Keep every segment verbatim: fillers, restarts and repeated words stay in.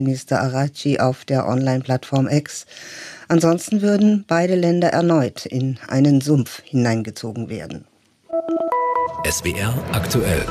Minister Araghchi auf der Online-Plattform X. Ansonsten würden beide Länder erneut in einen Sumpf hineingezogen werden. S W R aktuell.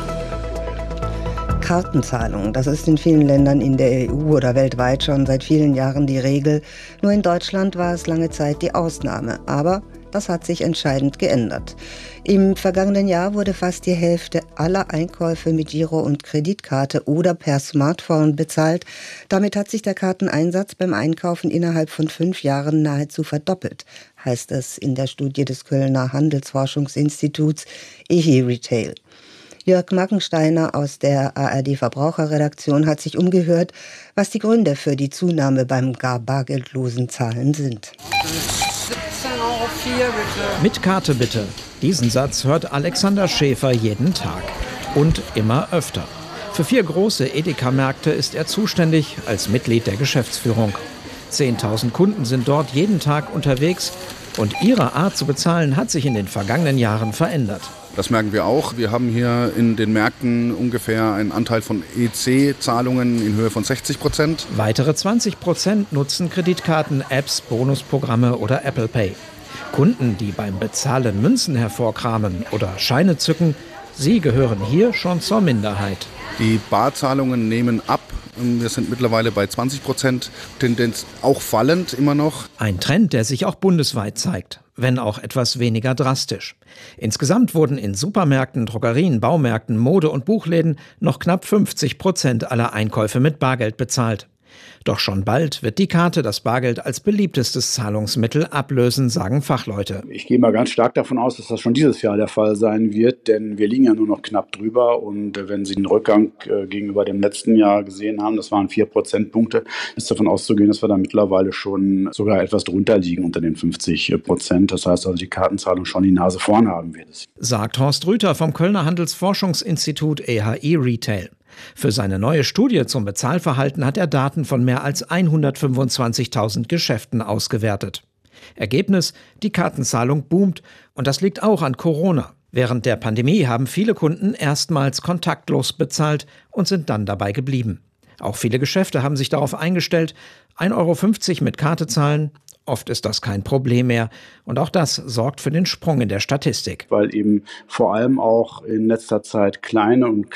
Kartenzahlung, das ist in vielen Ländern in der E U oder weltweit schon seit vielen Jahren die Regel. Nur in Deutschland war es lange Zeit die Ausnahme. Aber das hat sich entscheidend geändert. Im vergangenen Jahr wurde fast die Hälfte aller Einkäufe mit Giro- und Kreditkarte oder per Smartphone bezahlt. Damit hat sich der Karteneinsatz beim Einkaufen innerhalb von fünf Jahren nahezu verdoppelt, heißt es in der Studie des Kölner Handelsforschungsinstituts eHE-Retail. Jörg Mackensteiner aus der A R D-Verbraucherredaktion hat sich umgehört, was die Gründe für die Zunahme beim gar bargeldlosen Zahlen sind. siebzehn Euro vier bitte. Mit Karte bitte. Diesen Satz hört Alexander Schäfer jeden Tag. Und immer öfter. Für vier große Edeka-Märkte ist er zuständig als Mitglied der Geschäftsführung. zehntausend Kunden sind dort jeden Tag unterwegs und ihre Art zu bezahlen hat sich in den vergangenen Jahren verändert. Das merken wir auch. Wir haben hier in den Märkten ungefähr einen Anteil von E C-Zahlungen in Höhe von sechzig Prozent. Weitere zwanzig Prozent nutzen Kreditkarten, Apps, Bonusprogramme oder Apple Pay. Kunden, die beim Bezahlen Münzen hervorkramen oder Scheine zücken, sie gehören hier schon zur Minderheit. Die Barzahlungen nehmen ab. Wir sind mittlerweile bei zwanzig Prozent, Tendenz auch fallend immer noch. Ein Trend, der sich auch bundesweit zeigt, wenn auch etwas weniger drastisch. Insgesamt wurden in Supermärkten, Drogerien, Baumärkten, Mode- und Buchläden noch knapp fünfzig Prozent aller Einkäufe mit Bargeld bezahlt. Doch schon bald wird die Karte das Bargeld als beliebtestes Zahlungsmittel ablösen, sagen Fachleute. Ich gehe mal ganz stark davon aus, dass das schon dieses Jahr der Fall sein wird, denn wir liegen ja nur noch knapp drüber. Und wenn Sie den Rückgang äh, gegenüber dem letzten Jahr gesehen haben, das waren vier Prozentpunkte, ist davon auszugehen, dass wir da mittlerweile schon sogar etwas drunter liegen unter den fünfzig Prozent. Das heißt also, die Kartenzahlung schon die Nase vorn haben wird es. Sagt Horst Rüther vom Kölner Handelsforschungsinstitut eHE-Retail. Für seine neue Studie zum Bezahlverhalten hat er Daten von mehr als hundertfünfundzwanzigtausend Geschäften ausgewertet. Ergebnis: Die Kartenzahlung boomt und das liegt auch an Corona. Während der Pandemie haben viele Kunden erstmals kontaktlos bezahlt und sind dann dabei geblieben. Auch viele Geschäfte haben sich darauf eingestellt, ein Euro fünfzig mit Karte zahlen. Oft ist das kein Problem mehr. Und auch das sorgt für den Sprung in der Statistik. Weil eben vor allem auch in letzter Zeit kleine und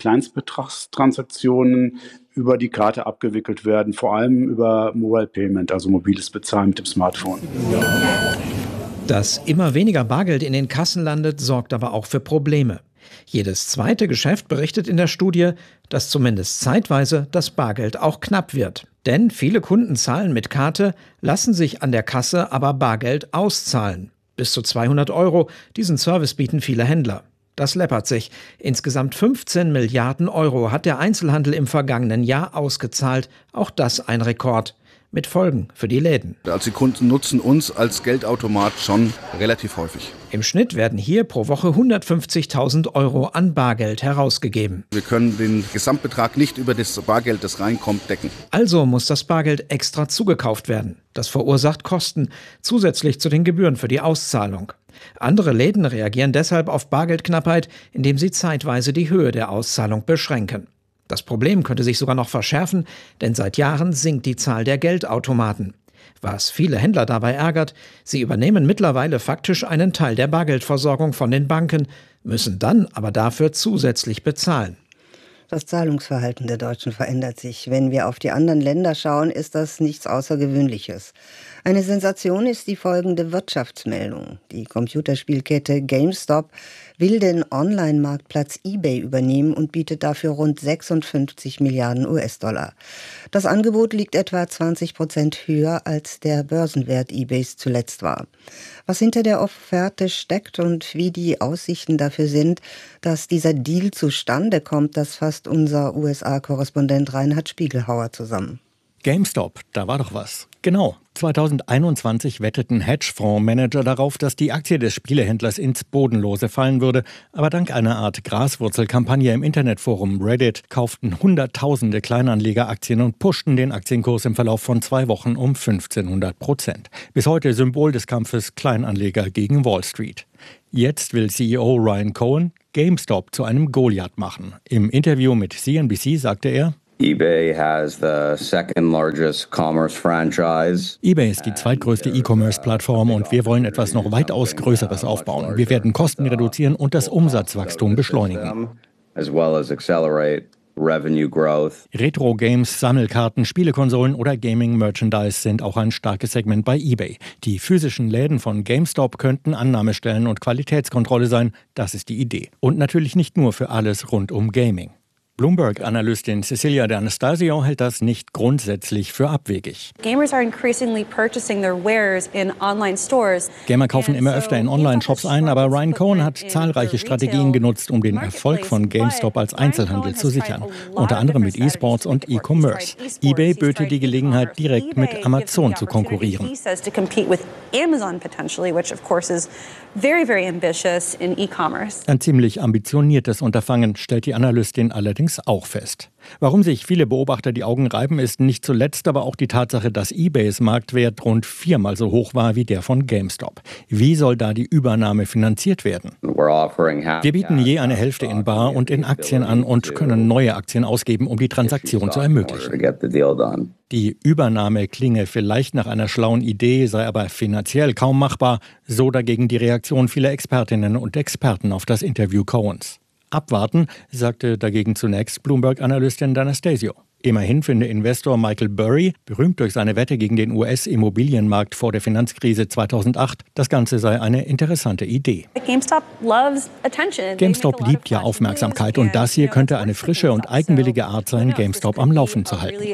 Kleinstbetragstransaktionen über die Karte abgewickelt werden. Vor allem über Mobile Payment, also mobiles Bezahlen mit dem Smartphone. Dass immer weniger Bargeld in den Kassen landet, sorgt aber auch für Probleme. Jedes zweite Geschäft berichtet in der Studie, dass zumindest zeitweise das Bargeld auch knapp wird. Denn viele Kunden zahlen mit Karte, lassen sich an der Kasse aber Bargeld auszahlen. Bis zu zweihundert Euro, diesen Service bieten viele Händler. Das läppert sich. Insgesamt fünfzehn Milliarden Euro hat der Einzelhandel im vergangenen Jahr ausgezahlt. Auch das ein Rekord. Mit Folgen für die Läden. Also die Kunden nutzen uns als Geldautomat schon relativ häufig. Im Schnitt werden hier pro Woche hundertfünfzigtausend Euro an Bargeld herausgegeben. Wir können den Gesamtbetrag nicht über das Bargeld, das reinkommt, decken. Also muss das Bargeld extra zugekauft werden. Das verursacht Kosten, zusätzlich zu den Gebühren für die Auszahlung. Andere Läden reagieren deshalb auf Bargeldknappheit, indem sie zeitweise die Höhe der Auszahlung beschränken. Das Problem könnte sich sogar noch verschärfen, denn seit Jahren sinkt die Zahl der Geldautomaten. Was viele Händler dabei ärgert, sie übernehmen mittlerweile faktisch einen Teil der Bargeldversorgung von den Banken, müssen dann aber dafür zusätzlich bezahlen. Das Zahlungsverhalten der Deutschen verändert sich. Wenn wir auf die anderen Länder schauen, ist das nichts Außergewöhnliches. Eine Sensation ist die folgende Wirtschaftsmeldung. Die Computerspielkette GameStop will den Online-Marktplatz eBay übernehmen und bietet dafür rund sechsundfünfzig Milliarden U S-Dollar. Das Angebot liegt etwa zwanzig Prozent höher, als der Börsenwert eBays zuletzt war. Was hinter der Offerte steckt und wie die Aussichten dafür sind, dass dieser Deal zustande kommt, das fasst unser U S A-Korrespondent Reinhard Spiegelhauer zusammen. GameStop, da war doch was. Genau, zweitausendeinundzwanzig wetteten Hedgefondsmanager darauf, dass die Aktie des Spielehändlers ins Bodenlose fallen würde. Aber dank einer Art Graswurzelkampagne im Internetforum Reddit kauften Hunderttausende Kleinanleger Aktien und pushten den Aktienkurs im Verlauf von zwei Wochen um fünfzehnhundert Prozent. Bis heute Symbol des Kampfes Kleinanleger gegen Wall Street. Jetzt will C E O Ryan Cohen GameStop zu einem Goliath machen. Im Interview mit C N B C sagte er: eBay has the second largest commerce franchise. eBay ist die zweitgrößte E-Commerce-Plattform und wir wollen etwas noch weitaus Größeres aufbauen. Wir werden Kosten reduzieren und das Umsatzwachstum beschleunigen. As well as accelerate revenue growth. Retro-Games, Sammelkarten, Spielekonsolen oder Gaming-Merchandise sind auch ein starkes Segment bei eBay. Die physischen Läden von GameStop könnten Annahmestellen und Qualitätskontrolle sein. Das ist die Idee. Und natürlich nicht nur für alles rund um Gaming. Bloomberg-Analystin Cecilia D'Anastasio hält das nicht grundsätzlich für abwegig. Gamers are increasingly purchasing their wares in online stores. Gamer kaufen immer öfter in Online-Shops ein, aber Ryan Cohen hat zahlreiche Strategien genutzt, um den Erfolg von GameStop als Einzelhandel zu sichern. Unter anderem mit E-Sports und E-Commerce. eBay böte die Gelegenheit, direkt mit Amazon zu konkurrieren. Ein ziemlich ambitioniertes Unterfangen, stellt die Analystin allerdings auch fest. Warum sich viele Beobachter die Augen reiben, ist nicht zuletzt aber auch die Tatsache, dass eBays Marktwert rund viermal so hoch war wie der von GameStop. Wie soll da die Übernahme finanziert werden? Wir bieten je eine Hälfte in Bar und in Aktien an und können neue Aktien ausgeben, um die Transaktion zu ermöglichen. Die Übernahme klinge vielleicht nach einer schlauen Idee, sei aber finanziell kaum machbar, so dagegen die Reaktion vieler Expertinnen und Experten auf das Interview Cohens. Abwarten, sagte dagegen zunächst Bloomberg-Analystin D'Anastasio. Immerhin finde Investor Michael Burry, berühmt durch seine Wette gegen den U S-Immobilienmarkt vor der Finanzkrise zweitausendacht, das Ganze sei eine interessante Idee. GameStop liebt ja Aufmerksamkeit und das hier könnte eine frische und eigenwillige Art sein, GameStop am Laufen zu halten.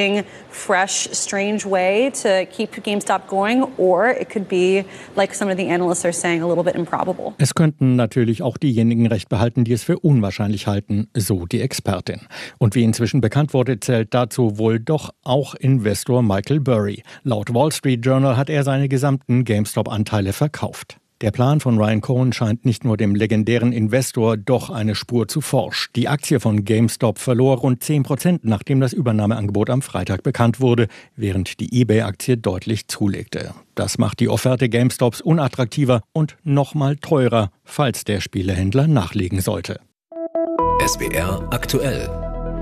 Es könnten natürlich auch diejenigen recht behalten, die es für unwahrscheinlich halten, so die Expertin. Und wie inzwischen bekannt wurde, zählt dazu wohl doch auch Investor Michael Burry. Laut Wall Street Journal hat er seine gesamten GameStop-Anteile verkauft. Der Plan von Ryan Cohen scheint nicht nur dem legendären Investor doch eine Spur zu forsch. Die Aktie von GameStop verlor rund zehn Prozent, nachdem das Übernahmeangebot am Freitag bekannt wurde, während die eBay-Aktie deutlich zulegte. Das macht die Offerte GameStops unattraktiver und nochmal teurer, falls der Spielehändler nachlegen sollte. S W R aktuell.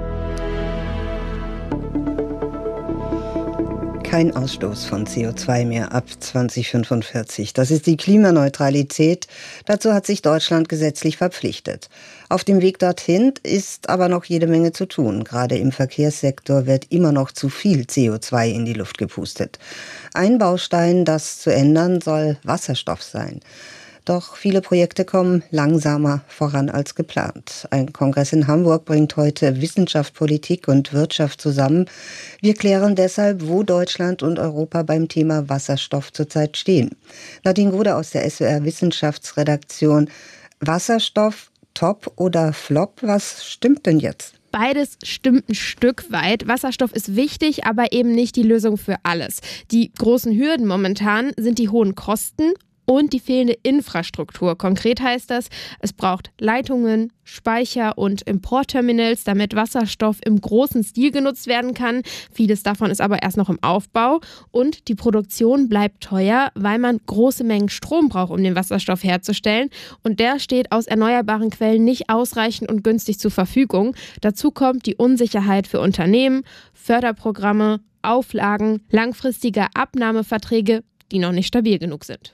Kein Ausstoß von C O zwei mehr ab zweitausendfünfundvierzig. Das ist die Klimaneutralität. Dazu hat sich Deutschland gesetzlich verpflichtet. Auf dem Weg dorthin ist aber noch jede Menge zu tun. Gerade im Verkehrssektor wird immer noch zu viel C O zwei in die Luft gepustet. Ein Baustein, das zu ändern, soll Wasserstoff sein. Doch viele Projekte kommen langsamer voran als geplant. Ein Kongress in Hamburg bringt heute Wissenschaft, Politik und Wirtschaft zusammen. Wir klären deshalb, wo Deutschland und Europa beim Thema Wasserstoff zurzeit stehen. Nadine Gruder aus der S W R Wissenschaftsredaktion. Wasserstoff, top oder flop? Was stimmt denn jetzt? Beides stimmt ein Stück weit. Wasserstoff ist wichtig, aber eben nicht die Lösung für alles. Die großen Hürden momentan sind die hohen Kosten und die fehlende Infrastruktur. Konkret heißt das, es braucht Leitungen, Speicher und Importterminals, damit Wasserstoff im großen Stil genutzt werden kann. Vieles davon ist aber erst noch im Aufbau. Und die Produktion bleibt teuer, weil man große Mengen Strom braucht, um den Wasserstoff herzustellen. Und der steht aus erneuerbaren Quellen nicht ausreichend und günstig zur Verfügung. Dazu kommt die Unsicherheit für Unternehmen, Förderprogramme, Auflagen, langfristige Abnahmeverträge, die noch nicht stabil genug sind.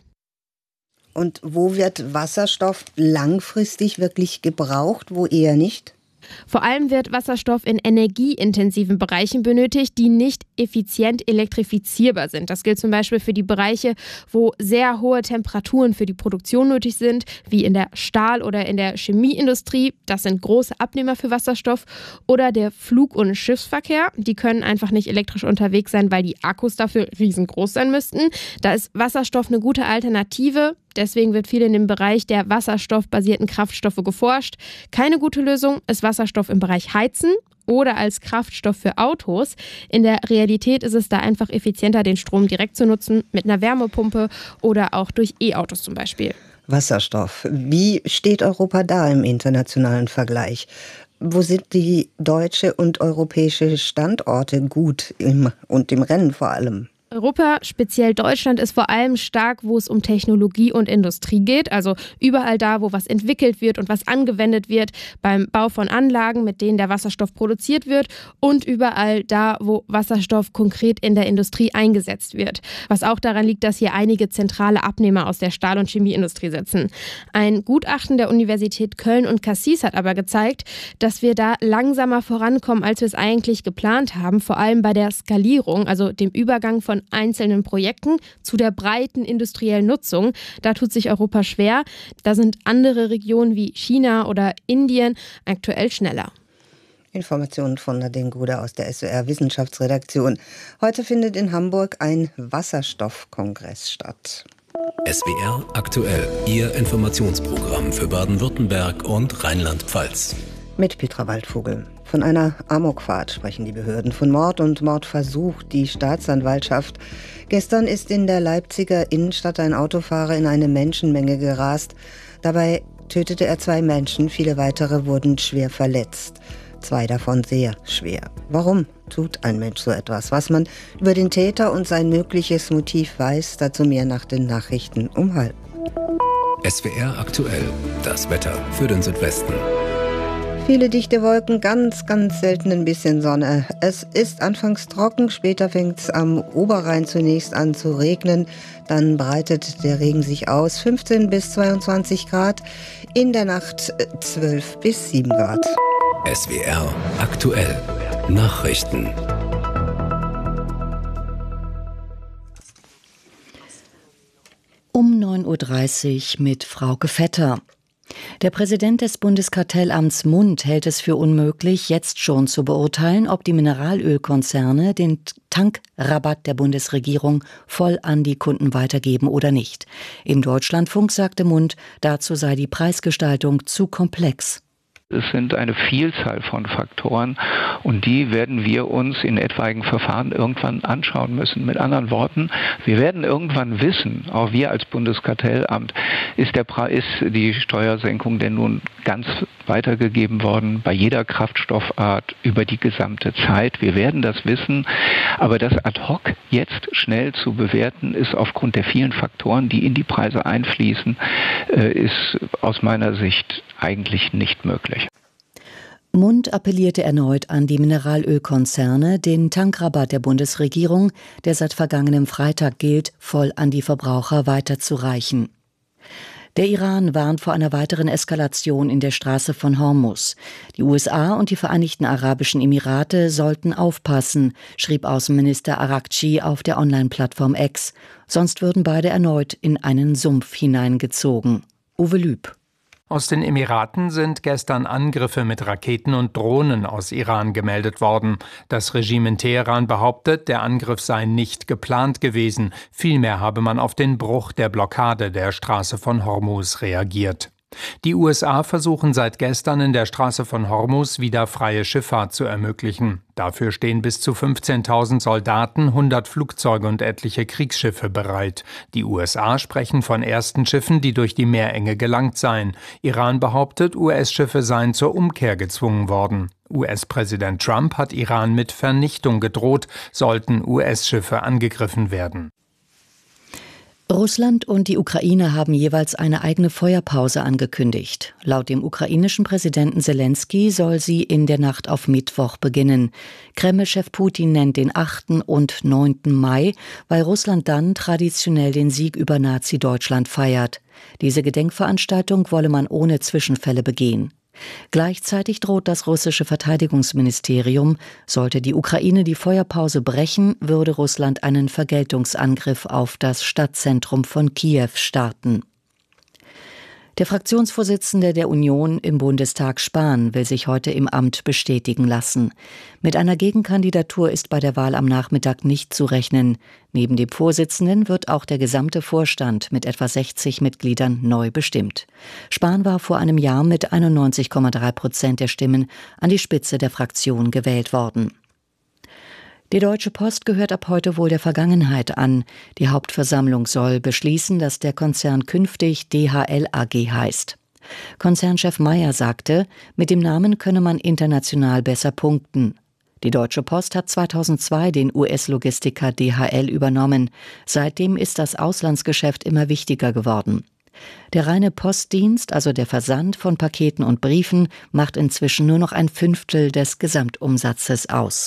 Und wo wird Wasserstoff langfristig wirklich gebraucht, wo eher nicht? Vor allem wird Wasserstoff in energieintensiven Bereichen benötigt, die nicht effizient elektrifizierbar sind. Das gilt zum Beispiel für die Bereiche, wo sehr hohe Temperaturen für die Produktion nötig sind, wie in der Stahl- oder in der Chemieindustrie. Das sind große Abnehmer für Wasserstoff. Oder der Flug- und Schiffsverkehr. Die können einfach nicht elektrisch unterwegs sein, weil die Akkus dafür riesengroß sein müssten. Da ist Wasserstoff eine gute Alternative. Deswegen wird viel in dem Bereich der wasserstoffbasierten Kraftstoffe geforscht. Keine gute Lösung ist Wasserstoff im Bereich Heizen oder als Kraftstoff für Autos. In der Realität ist es da einfach effizienter, den Strom direkt zu nutzen, mit einer Wärmepumpe oder auch durch E-Autos zum Beispiel. Wasserstoff. Wie steht Europa da im internationalen Vergleich? Wo sind die deutsche und europäische Standorte gut im, und im Rennen vor allem? Europa, speziell Deutschland, ist vor allem stark, wo es um Technologie und Industrie geht. Also überall da, wo was entwickelt wird und was angewendet wird beim Bau von Anlagen, mit denen der Wasserstoff produziert wird, und überall da, wo Wasserstoff konkret in der Industrie eingesetzt wird. Was auch daran liegt, dass hier einige zentrale Abnehmer aus der Stahl- und Chemieindustrie sitzen. Ein Gutachten der Universität Köln und Cassis hat aber gezeigt, dass wir da langsamer vorankommen, als wir es eigentlich geplant haben, vor allem bei der Skalierung, also dem Übergang von einzelnen Projekten zu der breiten industriellen Nutzung. Da tut sich Europa schwer. Da sind andere Regionen wie China oder Indien aktuell schneller. Informationen von Nadine Gruder aus der S W R Wissenschaftsredaktion. Heute findet in Hamburg ein Wasserstoffkongress statt. S W R aktuell, Ihr Informationsprogramm für Baden-Württemberg und Rheinland-Pfalz. Mit Petra Waldvogel. Von einer Amokfahrt sprechen die Behörden, von Mord und Mordversuch die Staatsanwaltschaft. Gestern ist in der Leipziger Innenstadt ein Autofahrer in eine Menschenmenge gerast. Dabei tötete er zwei Menschen, viele weitere wurden schwer verletzt. Zwei davon sehr schwer. Warum tut ein Mensch so etwas? Was man über den Täter und sein mögliches Motiv weiß, dazu mehr nach den Nachrichten um halb. S W R aktuell, das Wetter für den Südwesten. Viele dichte Wolken, ganz, ganz selten ein bisschen Sonne. Es ist anfangs trocken, später fängt es am Oberrhein zunächst an zu regnen. Dann breitet der Regen sich aus, fünfzehn bis zweiundzwanzig Grad, in der Nacht zwölf bis sieben Grad. S W R aktuell, Nachrichten. Um neun Uhr dreißig mit Frauke Vetter. Der Präsident des Bundeskartellamts Mund hält es für unmöglich, jetzt schon zu beurteilen, ob die Mineralölkonzerne den Tankrabatt der Bundesregierung voll an die Kunden weitergeben oder nicht. Im Deutschlandfunk sagte Mund, dazu sei die Preisgestaltung zu komplex. Es sind eine Vielzahl von Faktoren und die werden wir uns in etwaigen Verfahren irgendwann anschauen müssen. Mit anderen Worten, wir werden irgendwann wissen, auch wir als Bundeskartellamt, ist, der Pre- ist die Steuersenkung denn nun ganz weitergegeben worden bei jeder Kraftstoffart über die gesamte Zeit. Wir werden das wissen, aber das ad hoc jetzt schnell zu bewerten, ist aufgrund der vielen Faktoren, die in die Preise einfließen, ist aus meiner Sicht eigentlich nicht möglich. Mund appellierte erneut an die Mineralölkonzerne, den Tankrabatt der Bundesregierung, der seit vergangenem Freitag gilt, voll an die Verbraucher weiterzureichen. Der Iran warnt vor einer weiteren Eskalation in der Straße von Hormuz. Die U S A und die Vereinigten Arabischen Emirate sollten aufpassen, schrieb Außenminister Araghchi auf der Online-Plattform X. Sonst würden beide erneut in einen Sumpf hineingezogen. Uwe Lüb. Aus den Emiraten sind gestern Angriffe mit Raketen und Drohnen aus Iran gemeldet worden. Das Regime in Teheran behauptet, der Angriff sei nicht geplant gewesen. Vielmehr habe man auf den Bruch der Blockade der Straße von Hormuz reagiert. Die U S A versuchen seit gestern in der Straße von Hormuz wieder freie Schifffahrt zu ermöglichen. Dafür stehen bis zu fünfzehntausend Soldaten, hundert Flugzeuge und etliche Kriegsschiffe bereit. Die U S A sprechen von ersten Schiffen, die durch die Meerenge gelangt seien. Iran behauptet, U S-Schiffe seien zur Umkehr gezwungen worden. U S-Präsident Trump hat Iran mit Vernichtung gedroht, sollten U S-Schiffe angegriffen werden. Russland und die Ukraine haben jeweils eine eigene Feuerpause angekündigt. Laut dem ukrainischen Präsidenten Selenskyj soll sie in der Nacht auf Mittwoch beginnen. Kreml-Chef Putin nennt den achten und neunten Mai, weil Russland dann traditionell den Sieg über Nazi-Deutschland feiert. Diese Gedenkveranstaltung wolle man ohne Zwischenfälle begehen. Gleichzeitig droht das russische Verteidigungsministerium, sollte die Ukraine die Feuerpause brechen, würde Russland einen Vergeltungsangriff auf das Stadtzentrum von Kiew starten. Der Fraktionsvorsitzende der Union im Bundestag Spahn will sich heute im Amt bestätigen lassen. Mit einer Gegenkandidatur ist bei der Wahl am Nachmittag nicht zu rechnen. Neben dem Vorsitzenden wird auch der gesamte Vorstand mit etwa sechzig Mitgliedern neu bestimmt. Spahn war vor einem Jahr mit einundneunzig Komma drei Prozent der Stimmen an die Spitze der Fraktion gewählt worden. Die Deutsche Post gehört ab heute wohl der Vergangenheit an. Die Hauptversammlung soll beschließen, dass der Konzern künftig D H L A G heißt. Konzernchef Meyer sagte, mit dem Namen könne man international besser punkten. Die Deutsche Post hat zweitausendzwei den U S-Logistiker D H L übernommen. Seitdem ist das Auslandsgeschäft immer wichtiger geworden. Der reine Postdienst, also der Versand von Paketen und Briefen, macht inzwischen nur noch ein Fünftel des Gesamtumsatzes aus.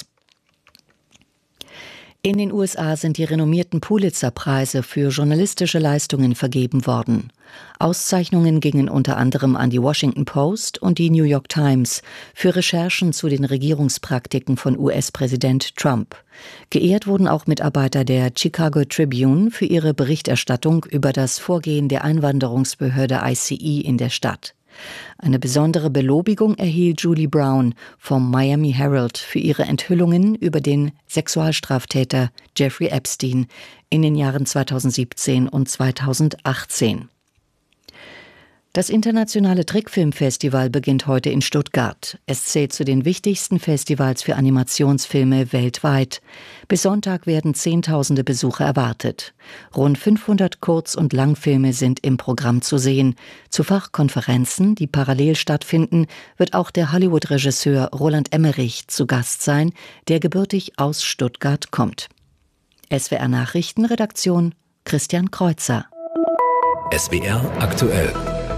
In den U S A sind die renommierten Pulitzer-Preise für journalistische Leistungen vergeben worden. Auszeichnungen gingen unter anderem an die Washington Post und die New York Times für Recherchen zu den Regierungspraktiken von U S-Präsident Trump. Geehrt wurden auch Mitarbeiter der Chicago Tribune für ihre Berichterstattung über das Vorgehen der Einwanderungsbehörde I C E in der Stadt. Eine besondere Belobigung erhielt Julie Brown vom Miami Herald für ihre Enthüllungen über den Sexualstraftäter Jeffrey Epstein in den Jahren zweitausendsiebzehn und zweitausendachtzehn. Das internationale Trickfilmfestival beginnt heute in Stuttgart. Es zählt zu den wichtigsten Festivals für Animationsfilme weltweit. Bis Sonntag werden Zehntausende Besucher erwartet. Rund fünfhundert Kurz- und Langfilme sind im Programm zu sehen. Zu Fachkonferenzen, die parallel stattfinden, wird auch der Hollywood-Regisseur Roland Emmerich zu Gast sein, der gebürtig aus Stuttgart kommt. S W R Nachrichtenredaktion Christian Kreuzer. S W R aktuell.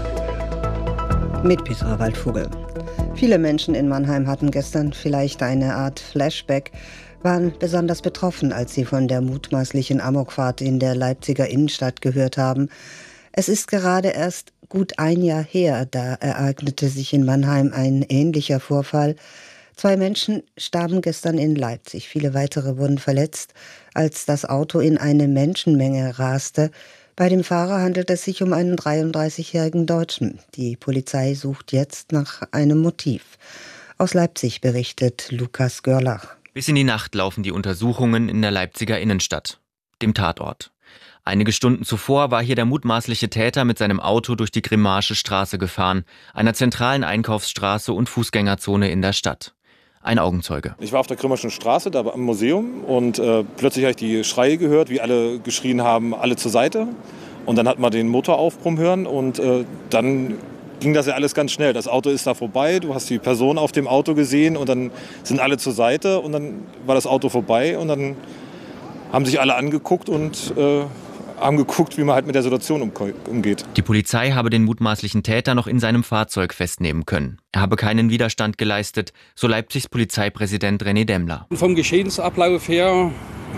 Mit Petra Waldvogel. Viele Menschen in Mannheim hatten gestern vielleicht eine Art Flashback, waren besonders betroffen, als sie von der mutmaßlichen Amokfahrt in der Leipziger Innenstadt gehört haben. Es ist gerade erst gut ein Jahr her, da ereignete sich in Mannheim ein ähnlicher Vorfall. Zwei Menschen starben gestern in Leipzig, viele weitere wurden verletzt, als das Auto in eine Menschenmenge raste. Bei dem Fahrer handelt es sich um einen dreiunddreißigjährigen Deutschen. Die Polizei sucht jetzt nach einem Motiv. Aus Leipzig berichtet Lukas Görlach. Bis in die Nacht laufen die Untersuchungen in der Leipziger Innenstadt, dem Tatort. Einige Stunden zuvor war hier der mutmaßliche Täter mit seinem Auto durch die Grimmaische Straße gefahren, einer zentralen Einkaufsstraße und Fußgängerzone in der Stadt. Ein Augenzeuge. Ich war auf der Grimmaischen Straße, da am Museum, und äh, plötzlich habe ich die Schreie gehört, wie alle geschrien haben, alle zur Seite. Und dann hat man den Motor aufbrummen hören und äh, dann ging das ja alles ganz schnell. Das Auto ist da vorbei, du hast die Person auf dem Auto gesehen und dann sind alle zur Seite und dann war das Auto vorbei und dann haben sich alle angeguckt und äh, haben geguckt, wie man halt mit der Situation umgeht. Die Polizei habe den mutmaßlichen Täter noch in seinem Fahrzeug festnehmen können. Er habe keinen Widerstand geleistet, so Leipzigs Polizeipräsident René Demmler. Vom Geschehensablauf her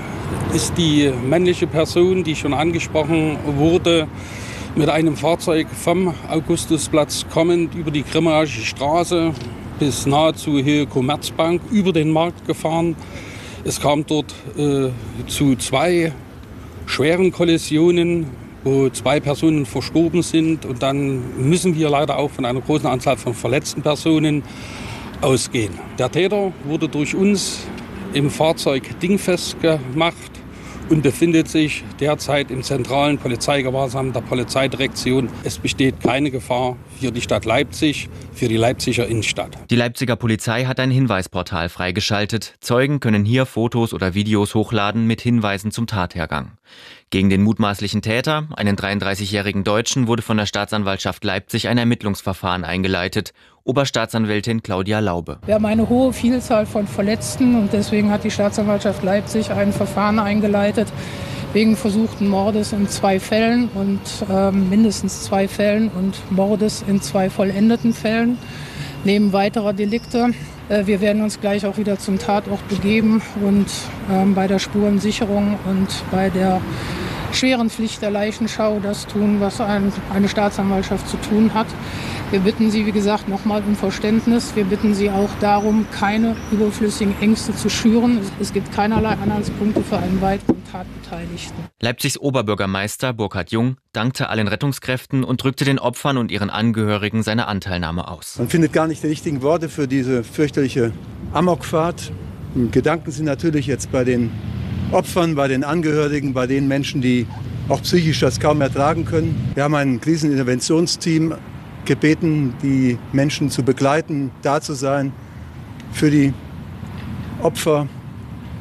ist die männliche Person, die schon angesprochen wurde, mit einem Fahrzeug vom Augustusplatz kommend über die Grimmaische Straße bis nahezu Höhe Commerzbank über den Markt gefahren. Es kam dort äh, zu zwei schweren Kollisionen, wo zwei Personen verstorben sind. Und dann müssen wir leider auch von einer großen Anzahl von verletzten Personen ausgehen. Der Täter wurde durch uns im Fahrzeug dingfest gemacht und befindet sich derzeit im zentralen Polizeigewahrsam der Polizeidirektion. Es besteht keine Gefahr für die Stadt Leipzig, für die Leipziger Innenstadt. Die Leipziger Polizei hat ein Hinweisportal freigeschaltet. Zeugen können hier Fotos oder Videos hochladen mit Hinweisen zum Tathergang. Gegen den mutmaßlichen Täter, einen dreiunddreißigjährigen Deutschen, wurde von der Staatsanwaltschaft Leipzig ein Ermittlungsverfahren eingeleitet. Oberstaatsanwältin Claudia Laube. Wir haben eine hohe Vielzahl von Verletzten und deswegen hat die Staatsanwaltschaft Leipzig ein Verfahren eingeleitet wegen versuchten Mordes in zwei Fällen und äh, mindestens zwei Fällen und Mordes in zwei vollendeten Fällen, neben weiterer Delikte. Äh, wir werden uns gleich auch wieder zum Tatort begeben und äh, bei der Spurensicherung und bei der schweren Pflicht der Leichenschau das tun, was ein, eine Staatsanwaltschaft zu tun hat. Wir bitten Sie, wie gesagt, nochmal um Verständnis. Wir bitten Sie auch darum, keine überflüssigen Ängste zu schüren. Es gibt keinerlei Anhaltspunkte für einen weiteren Tatbeteiligten. Leipzigs Oberbürgermeister Burkhard Jung dankte allen Rettungskräften und drückte den Opfern und ihren Angehörigen seine Anteilnahme aus. Man findet gar nicht die richtigen Worte für diese fürchterliche Amokfahrt. Gedanken sind natürlich jetzt bei den Opfern, bei den Angehörigen, bei den Menschen, die auch psychisch das kaum ertragen können. Wir haben ein Kriseninterventionsteam gebeten, die Menschen zu begleiten, da zu sein für die Opfer.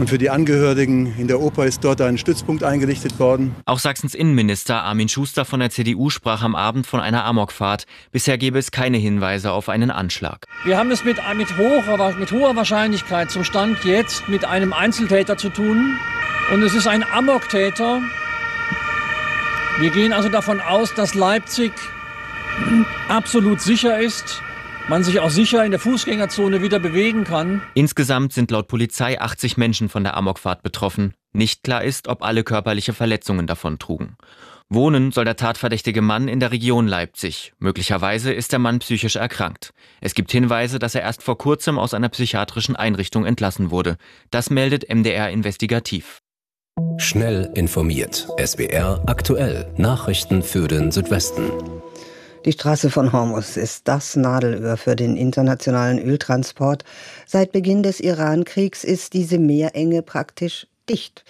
Und für die Angehörigen in der Oper ist dort ein Stützpunkt eingerichtet worden. Auch Sachsens Innenminister Armin Schuster von der C D U sprach am Abend von einer Amokfahrt. Bisher gäbe es keine Hinweise auf einen Anschlag. Wir haben es mit, mit, hoher, mit hoher Wahrscheinlichkeit zum Stand jetzt mit einem Einzeltäter zu tun. Und es ist ein Amoktäter. Wir gehen also davon aus, dass Leipzig absolut sicher ist. Man sich auch sicher in der Fußgängerzone wieder bewegen kann. Insgesamt sind laut Polizei achtzig Menschen von der Amokfahrt betroffen. Nicht klar ist, ob alle körperliche Verletzungen davon trugen. Wohnen soll der tatverdächtige Mann in der Region Leipzig. Möglicherweise ist der Mann psychisch erkrankt. Es gibt Hinweise, dass er erst vor kurzem aus einer psychiatrischen Einrichtung entlassen wurde. Das meldet M D R Investigativ. Schnell informiert. S W R aktuell. Nachrichten für den Südwesten. Die Straße von Hormuz ist das Nadelöhr für den internationalen Öltransport. Seit Beginn des Iran-Kriegs ist diese Meerenge praktisch dicht.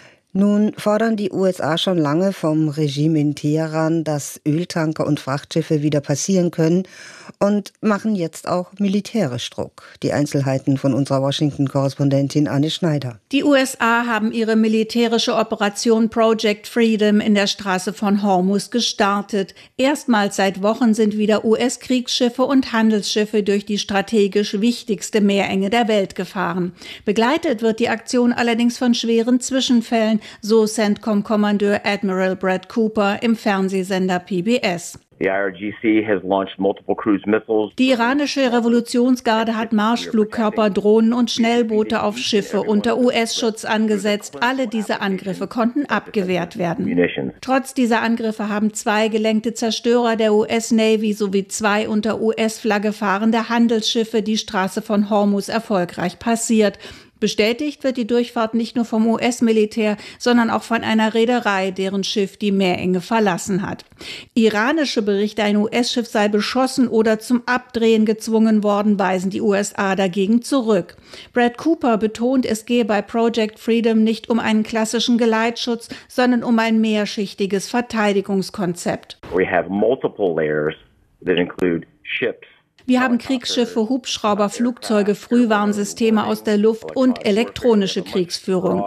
Nun fordern die U S A schon lange vom Regime in Teheran, dass Öltanker und Frachtschiffe wieder passieren können und machen jetzt auch militärisch Druck. Die Einzelheiten von unserer Washington-Korrespondentin Anne Schneider. Die U S A haben ihre militärische Operation Project Freedom in der Straße von Hormuz gestartet. Erstmals seit Wochen sind wieder U S-Kriegsschiffe und Handelsschiffe durch die strategisch wichtigste Meerenge der Welt gefahren. Begleitet wird die Aktion allerdings von schweren Zwischenfällen, so CENTCOM-Kommandeur Admiral Brad Cooper im Fernsehsender P B S. The I R G C has launched multiple cruise missiles. Die iranische Revolutionsgarde hat Marschflugkörper, Drohnen und Schnellboote auf Schiffe unter U S-Schutz angesetzt. Alle diese Angriffe konnten abgewehrt werden. Trotz dieser Angriffe haben zwei gelenkte Zerstörer der U S-Navy sowie zwei unter U S-Flagge fahrende Handelsschiffe die Straße von Hormuz erfolgreich passiert. Bestätigt wird die Durchfahrt nicht nur vom U S-Militär, sondern auch von einer Reederei, deren Schiff die Meerenge verlassen hat. Iranische Berichte, ein U S-Schiff sei beschossen oder zum Abdrehen gezwungen worden, weisen die U S A dagegen zurück. Brad Cooper betont, es gehe bei Project Freedom nicht um einen klassischen Geleitschutz, sondern um ein mehrschichtiges Verteidigungskonzept. We have multiple layers that include ships. Wir haben Kriegsschiffe, Hubschrauber, Flugzeuge, Frühwarnsysteme aus der Luft und elektronische Kriegsführung.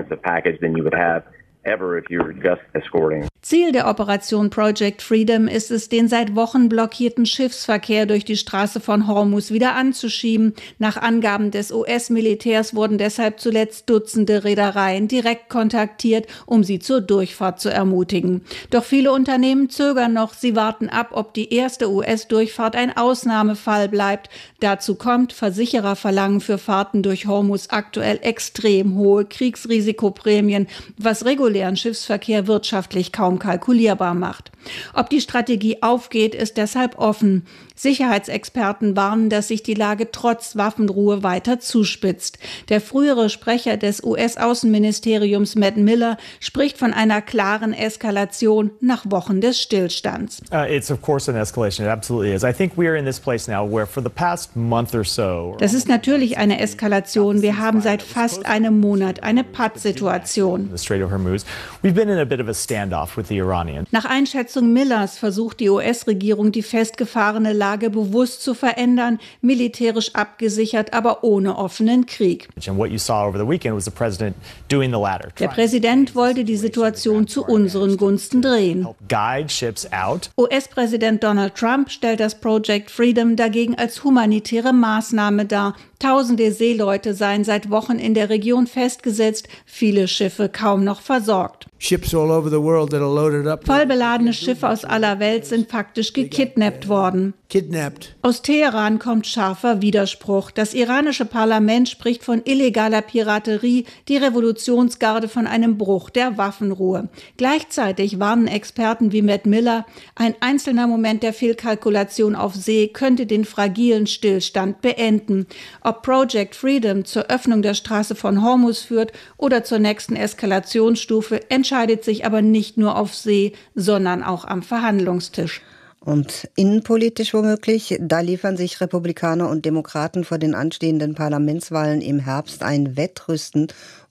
Ziel der Operation Project Freedom ist es, den seit Wochen blockierten Schiffsverkehr durch die Straße von Hormuz wieder anzuschieben. Nach Angaben des U S-Militärs wurden deshalb zuletzt Dutzende Reedereien direkt kontaktiert, um sie zur Durchfahrt zu ermutigen. Doch viele Unternehmen zögern noch. Sie warten ab, ob die erste U S-Durchfahrt ein Ausnahmefall bleibt. Dazu kommt, Versicherer verlangen für Fahrten durch Hormuz aktuell extrem hohe Kriegsrisikoprämien, was regulären Schiffsverkehr wirtschaftlich kaum kalkulierbar macht. Ob die Strategie aufgeht, ist deshalb offen. Sicherheitsexperten warnen, dass sich die Lage trotz Waffenruhe weiter zuspitzt. Der frühere Sprecher des U S-Außenministeriums Matt Miller spricht von einer klaren Eskalation nach Wochen des Stillstands. Uh, it's of course an escalation. It absolutely is. I think we are in this place now where for the past month or so. Das ist natürlich eine Eskalation. Wir haben seit fast einem Monat eine Pattsituation. We've been in a bit of a standoff with the Iranians. Nach Einschätzung Millers versucht die U S-Regierung, die festgefahrene Lage bewusst zu verändern, militärisch abgesichert, aber ohne offenen Krieg. Der Präsident wollte die Situation zu unseren Gunsten drehen. U S-Präsident Donald Trump stellt das Project Freedom dagegen als humanitäre Maßnahme dar. Tausende Seeleute seien seit Wochen in der Region festgesetzt, viele Schiffe kaum noch versorgt. Vollbeladene Schiffe aus aller Welt sind faktisch gekidnappt worden. Aus Teheran kommt scharfer Widerspruch. Das iranische Parlament spricht von illegaler Piraterie, die Revolutionsgarde von einem Bruch der Waffenruhe. Gleichzeitig warnen Experten wie Matt Miller, ein einzelner Moment der Fehlkalkulation auf See könnte den fragilen Stillstand beenden. Ob Project Freedom zur Öffnung der Straße von Hormuz führt oder zur nächsten Eskalationsstufe, entscheidet sich aber nicht nur auf See, sondern auch am Verhandlungstisch. Und innenpolitisch womöglich, da liefern sich Republikaner und Demokraten vor den anstehenden Parlamentswahlen im Herbst ein Wettrüsten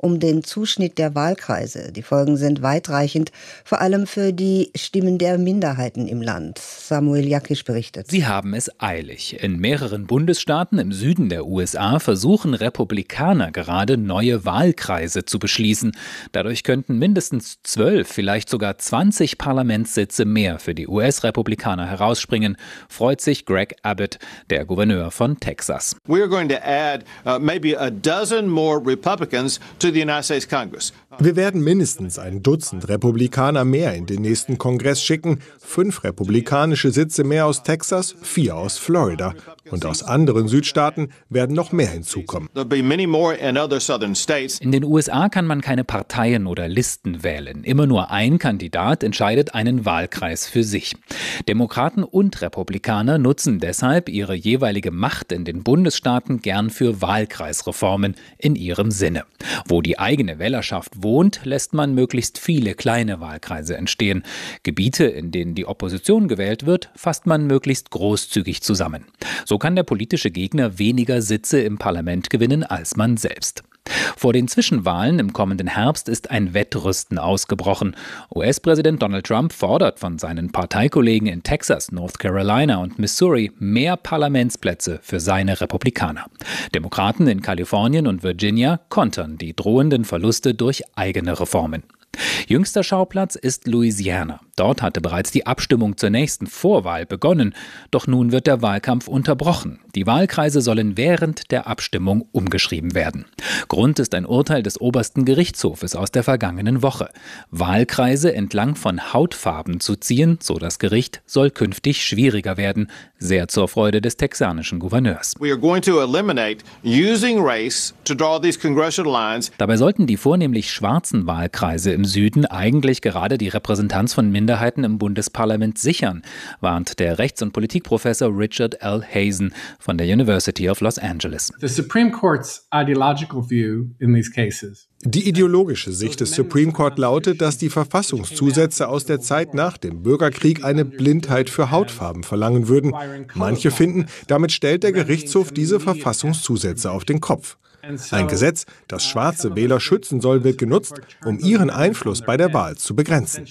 um den Zuschnitt der Wahlkreise. Die Folgen sind weitreichend, vor allem für die Stimmen der Minderheiten im Land. Samuel Jakisch berichtet. Sie haben es eilig. In mehreren Bundesstaaten im Süden der U S A versuchen Republikaner gerade neue Wahlkreise zu beschließen. Dadurch könnten mindestens zwölf, vielleicht sogar zwanzig Parlamentssitze mehr für die U S-Republikaner herausspringen, freut sich Greg Abbott, der Gouverneur von Texas. We are going to add uh, maybe a dozen more Republicans to the United States Congress. Wir werden mindestens ein Dutzend Republikaner mehr in den nächsten Kongress schicken, fünf republikanische Sitze mehr aus Texas, vier aus Florida. Und aus anderen Südstaaten werden noch mehr hinzukommen. There'll be many more in other southern states. In den U S A kann man keine Parteien oder Listen wählen. Immer nur ein Kandidat entscheidet einen Wahlkreis für sich. Demokraten und Republikaner nutzen deshalb ihre jeweilige Macht in den Bundesstaaten gern für Wahlkreisreformen in ihrem Sinne. Wo die eigene Wählerschaft wohnt, lässt man möglichst viele kleine Wahlkreise entstehen. Gebiete, in denen die Opposition gewählt wird, fasst man möglichst großzügig zusammen. So kann der politische Gegner weniger Sitze im Parlament gewinnen als man selbst. Vor den Zwischenwahlen im kommenden Herbst ist ein Wettrüsten ausgebrochen. U S-Präsident Donald Trump fordert von seinen Parteikollegen in Texas, North Carolina und Missouri mehr Parlamentsplätze für seine Republikaner. Demokraten in Kalifornien und Virginia kontern die drohenden Verluste durch eigene Reformen. Jüngster Schauplatz ist Louisiana. Dort hatte bereits die Abstimmung zur nächsten Vorwahl begonnen. Doch nun wird der Wahlkampf unterbrochen. Die Wahlkreise sollen während der Abstimmung umgeschrieben werden. Grund ist ein Urteil des obersten Gerichtshofes aus der vergangenen Woche. Wahlkreise entlang von Hautfarben zu ziehen, so das Gericht, soll künftig schwieriger werden. Sehr zur Freude des texanischen Gouverneurs. We are going to eliminate using race to draw these congressional lines. Dabei sollten die vornehmlich schwarzen Wahlkreise im Süden eigentlich gerade die Repräsentanz von Minderheiten im Bundesparlament sichern, warnt der Rechts- und Politikprofessor Richard L. Hazen von der University of Los Angeles. The Supreme Court's ideological view in these cases. Die ideologische Sicht des Supreme Court lautet, dass die Verfassungszusätze aus der Zeit nach dem Bürgerkrieg eine Blindheit für Hautfarben verlangen würden. Manche finden, damit stellt der Gerichtshof diese Verfassungszusätze auf den Kopf. Ein Gesetz, das schwarze Wähler schützen soll, wird genutzt, um ihren Einfluss bei der Wahl zu begrenzen.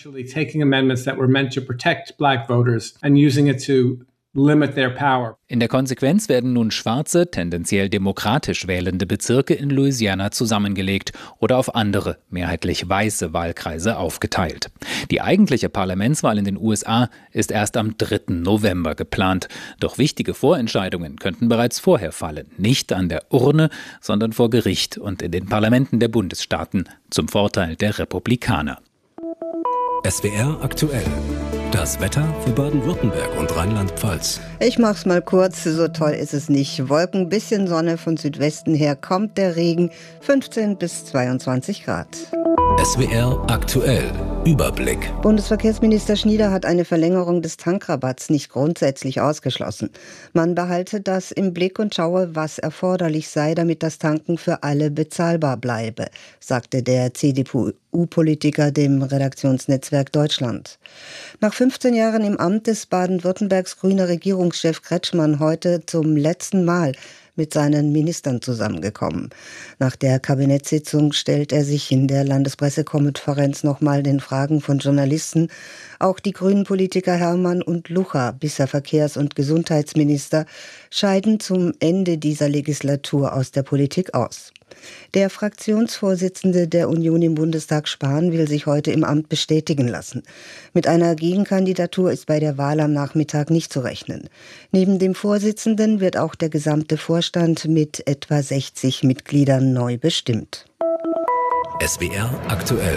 In der Konsequenz werden nun schwarze, tendenziell demokratisch wählende Bezirke in Louisiana zusammengelegt oder auf andere, mehrheitlich weiße Wahlkreise aufgeteilt. Die eigentliche Parlamentswahl in den U S A ist erst am dritten November geplant. Doch wichtige Vorentscheidungen könnten bereits vorher fallen. Nicht an der Urne, sondern vor Gericht und in den Parlamenten der Bundesstaaten zum Vorteil der Republikaner. S W R aktuell. Das Wetter für Baden-Württemberg und Rheinland-Pfalz. Ich mach's mal kurz, so toll ist es nicht. Wolken, bisschen Sonne, von Südwesten her kommt der Regen, fünfzehn bis zweiundzwanzig Grad. S W R aktuell. Überblick. Bundesverkehrsminister Schnieder hat eine Verlängerung des Tankrabatts nicht grundsätzlich ausgeschlossen. Man behalte das im Blick und schaue, was erforderlich sei, damit das Tanken für alle bezahlbar bleibe, sagte der C D U-Politiker dem Redaktionsnetzwerk Deutschland. Nach fünfzehn Jahren im Amt ist Baden-Württembergs grüner Regierungschef Kretschmann heute zum letzten Mal mit seinen Ministern zusammengekommen. Nach der Kabinettssitzung stellt er sich in der Landespressekonferenz nochmal den Fragen von Journalisten. Auch die Grünen-Politiker Hermann und Lucha, bisher Verkehrs- und Gesundheitsminister, scheiden zum Ende dieser Legislatur aus der Politik aus. Der Fraktionsvorsitzende der Union im Bundestag Spahn will sich heute im Amt bestätigen lassen. Mit einer Gegenkandidatur ist bei der Wahl am Nachmittag nicht zu rechnen. Neben dem Vorsitzenden wird auch der gesamte Vorstand mit etwa sechzig Mitgliedern neu bestimmt. S W R aktuell.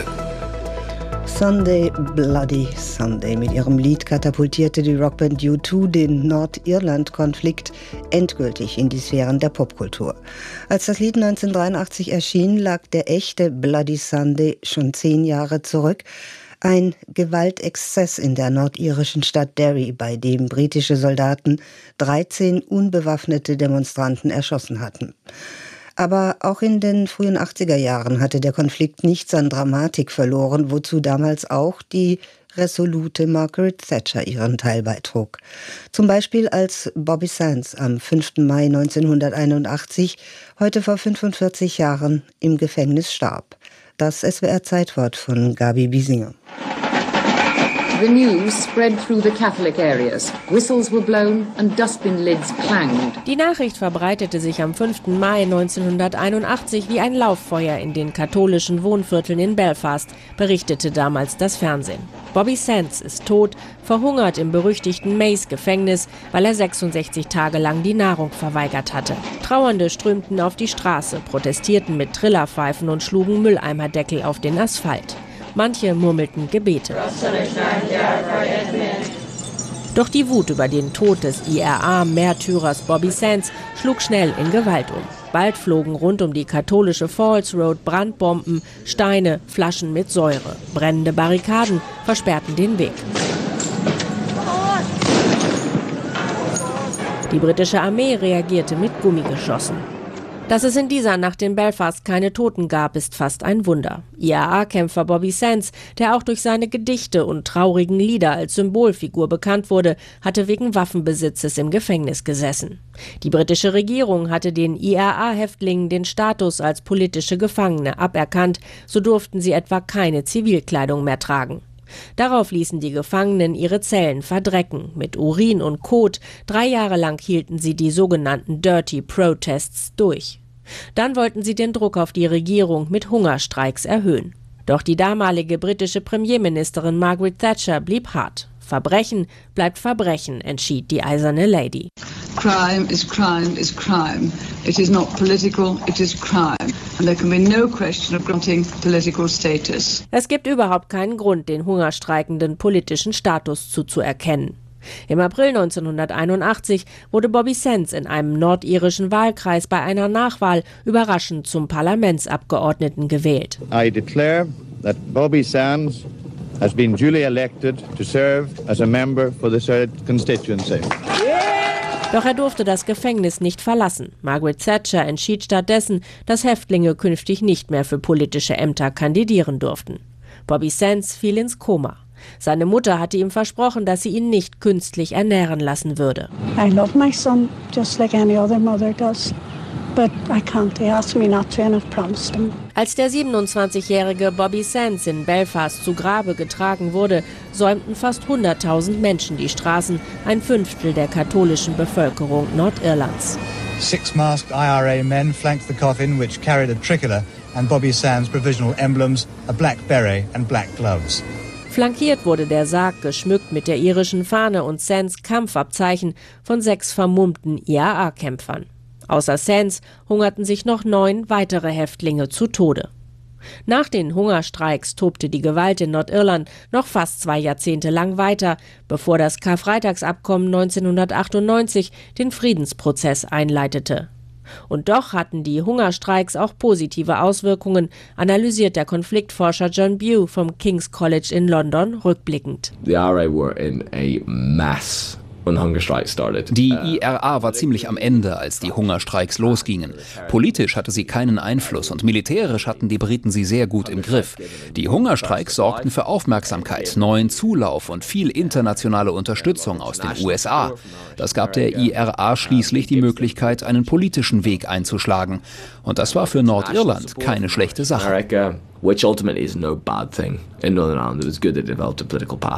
Sunday Bloody Sunday. Mit ihrem Lied katapultierte die Rockband U zwei den Nordirland-Konflikt endgültig in die Sphären der Popkultur. Als das Lied neunzehnhundertdreiundachtzig erschien, lag der echte Bloody Sunday schon zehn Jahre zurück. Ein Gewaltexzess in der nordirischen Stadt Derry, bei dem britische Soldaten dreizehn unbewaffnete Demonstranten erschossen hatten. Aber auch in den frühen achtziger Jahren hatte der Konflikt nichts an Dramatik verloren, wozu damals auch die resolute Margaret Thatcher ihren Teil beitrug. Zum Beispiel als Bobby Sands am fünften Mai neunzehnhunderteinundachtzig, heute vor fünfundvierzig Jahren, im Gefängnis starb. Das S W R-Zeitwort von Gabi Biesinger. The news spread through the Catholic areas. Whistles were blown and dustbin lids clanged. Die Nachricht verbreitete sich am fünften Mai neunzehnhunderteinundachtzig wie ein Lauffeuer in den katholischen Wohnvierteln in Belfast, berichtete damals das Fernsehen. Bobby Sands ist tot, verhungert im berüchtigten Maze-Gefängnis, weil er sechsundsechzig Tage lang die Nahrung verweigert hatte. Trauernde strömten auf die Straße, protestierten mit Trillerpfeifen und schlugen Mülleimerdeckel auf den Asphalt. Manche murmelten Gebete. Doch die Wut über den Tod des I R A-Märtyrers Bobby Sands schlug schnell in Gewalt um. Bald flogen rund um die katholische Falls Road Brandbomben, Steine, Flaschen mit Säure. Brennende Barrikaden versperrten den Weg. Die britische Armee reagierte mit Gummigeschossen. Dass es in dieser Nacht in Belfast keine Toten gab, ist fast ein Wunder. I R A-Kämpfer Bobby Sands, der auch durch seine Gedichte und traurigen Lieder als Symbolfigur bekannt wurde, hatte wegen Waffenbesitzes im Gefängnis gesessen. Die britische Regierung hatte den I R A-Häftlingen den Status als politische Gefangene aberkannt, so durften sie etwa keine Zivilkleidung mehr tragen. Darauf ließen die Gefangenen ihre Zellen verdrecken, mit Urin und Kot. Drei Jahre lang hielten sie die sogenannten Dirty Protests durch. Dann wollten sie den Druck auf die Regierung mit Hungerstreiks erhöhen. Doch die damalige britische Premierministerin Margaret Thatcher blieb hart. Verbrechen bleibt Verbrechen, entschied die eiserne Lady. Crime is crime is crime. It is not political, it is crime. And there can be no question of granting political status. Es gibt überhaupt keinen Grund, den Hungerstreikenden politischen Status zuzuerkennen. Im April neunzehnhunderteinundachtzig wurde Bobby Sands in einem nordirischen Wahlkreis bei einer Nachwahl überraschend zum Parlamentsabgeordneten gewählt. I declare that Bobby Sands has been duly elected to serve as a member for the third constituency. Doch er durfte das Gefängnis nicht verlassen. Margaret Thatcher entschied stattdessen, dass Häftlinge künftig nicht mehr für politische Ämter kandidieren durften. Bobby Sands fiel ins Koma. Seine Mutter hatte ihm versprochen, dass sie ihn nicht künstlich ernähren lassen würde. I love my son just like any other mother does. But I can't. He asked me not to and I've promised him. Als der siebenundzwanzigjährige Bobby Sands in Belfast zu Grabe getragen wurde, säumten fast hunderttausend Menschen die Straßen, ein Fünftel der katholischen Bevölkerung Nordirlands. Six masked I R A men flanked the coffin, which carried a tricolour and Bobby Sands' provisional emblems, a black beret and black gloves. Flankiert wurde der Sarg, geschmückt mit der irischen Fahne und Sands Kampfabzeichen, von sechs vermummten I R A-Kämpfern. Außer Sands hungerten sich noch neun weitere Häftlinge zu Tode. Nach den Hungerstreiks tobte die Gewalt in Nordirland noch fast zwei Jahrzehnte lang weiter, bevor das Karfreitagsabkommen neunzehnhundertachtundneunzig den Friedensprozess einleitete. Und doch hatten die Hungerstreiks auch positive Auswirkungen, analysiert der Konfliktforscher John Bew vom King's College in London rückblickend. The I R A were in a mass Die I R A war ziemlich am Ende, als die Hungerstreiks losgingen. Politisch hatte sie keinen Einfluss und militärisch hatten die Briten sie sehr gut im Griff. Die Hungerstreiks sorgten für Aufmerksamkeit, neuen Zulauf und viel internationale Unterstützung aus den U S A. Das gab der I R A schließlich die Möglichkeit, einen politischen Weg einzuschlagen. Und das war für Nordirland keine schlechte Sache. Which ultimately is no bad thing. In Northern Ireland it was good it developed a political path.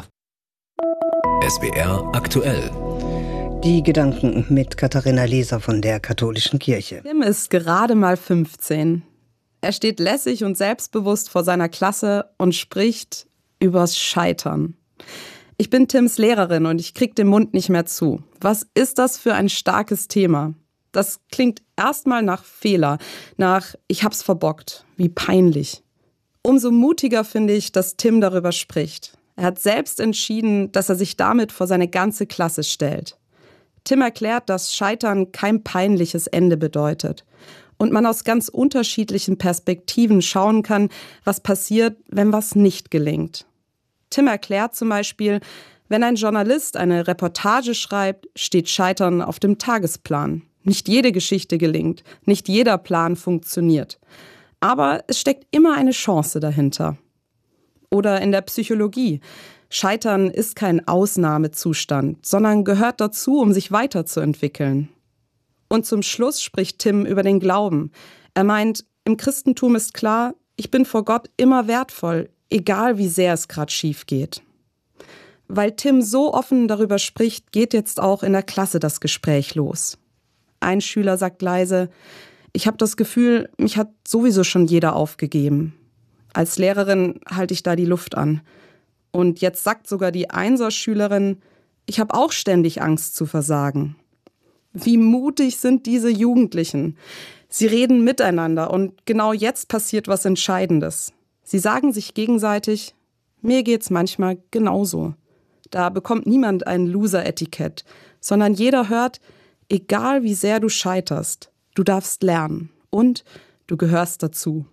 S W R aktuell. Die Gedanken mit Katharina Leser von der Katholischen Kirche. Tim ist gerade mal fünfzehn. Er steht lässig und selbstbewusst vor seiner Klasse und spricht übers Scheitern. Ich bin Tims Lehrerin und ich krieg den Mund nicht mehr zu. Was ist das für ein starkes Thema? Das klingt erstmal nach Fehler, nach ich hab's verbockt, wie peinlich. Umso mutiger finde ich, dass Tim darüber spricht. Er hat selbst entschieden, dass er sich damit vor seine ganze Klasse stellt. Tim erklärt, dass Scheitern kein peinliches Ende bedeutet und man aus ganz unterschiedlichen Perspektiven schauen kann, was passiert, wenn was nicht gelingt. Tim erklärt zum Beispiel, wenn ein Journalist eine Reportage schreibt, steht Scheitern auf dem Tagesplan. Nicht jede Geschichte gelingt, nicht jeder Plan funktioniert. Aber es steckt immer eine Chance dahinter. Oder in der Psychologie. Scheitern ist kein Ausnahmezustand, sondern gehört dazu, um sich weiterzuentwickeln. Und zum Schluss spricht Tim über den Glauben. Er meint, im Christentum ist klar, ich bin vor Gott immer wertvoll, egal wie sehr es gerade schief geht. Weil Tim so offen darüber spricht, geht jetzt auch in der Klasse das Gespräch los. Ein Schüler sagt leise, ich habe das Gefühl, mich hat sowieso schon jeder aufgegeben. Als Lehrerin halte ich da die Luft an. Und jetzt sagt sogar die Einser-Schülerin, ich habe auch ständig Angst zu versagen. Wie mutig sind diese Jugendlichen? Sie reden miteinander und genau jetzt passiert was Entscheidendes. Sie sagen sich gegenseitig, mir geht's manchmal genauso. Da bekommt niemand ein Loser-Etikett, sondern jeder hört, egal wie sehr du scheiterst, du darfst lernen und du gehörst dazu.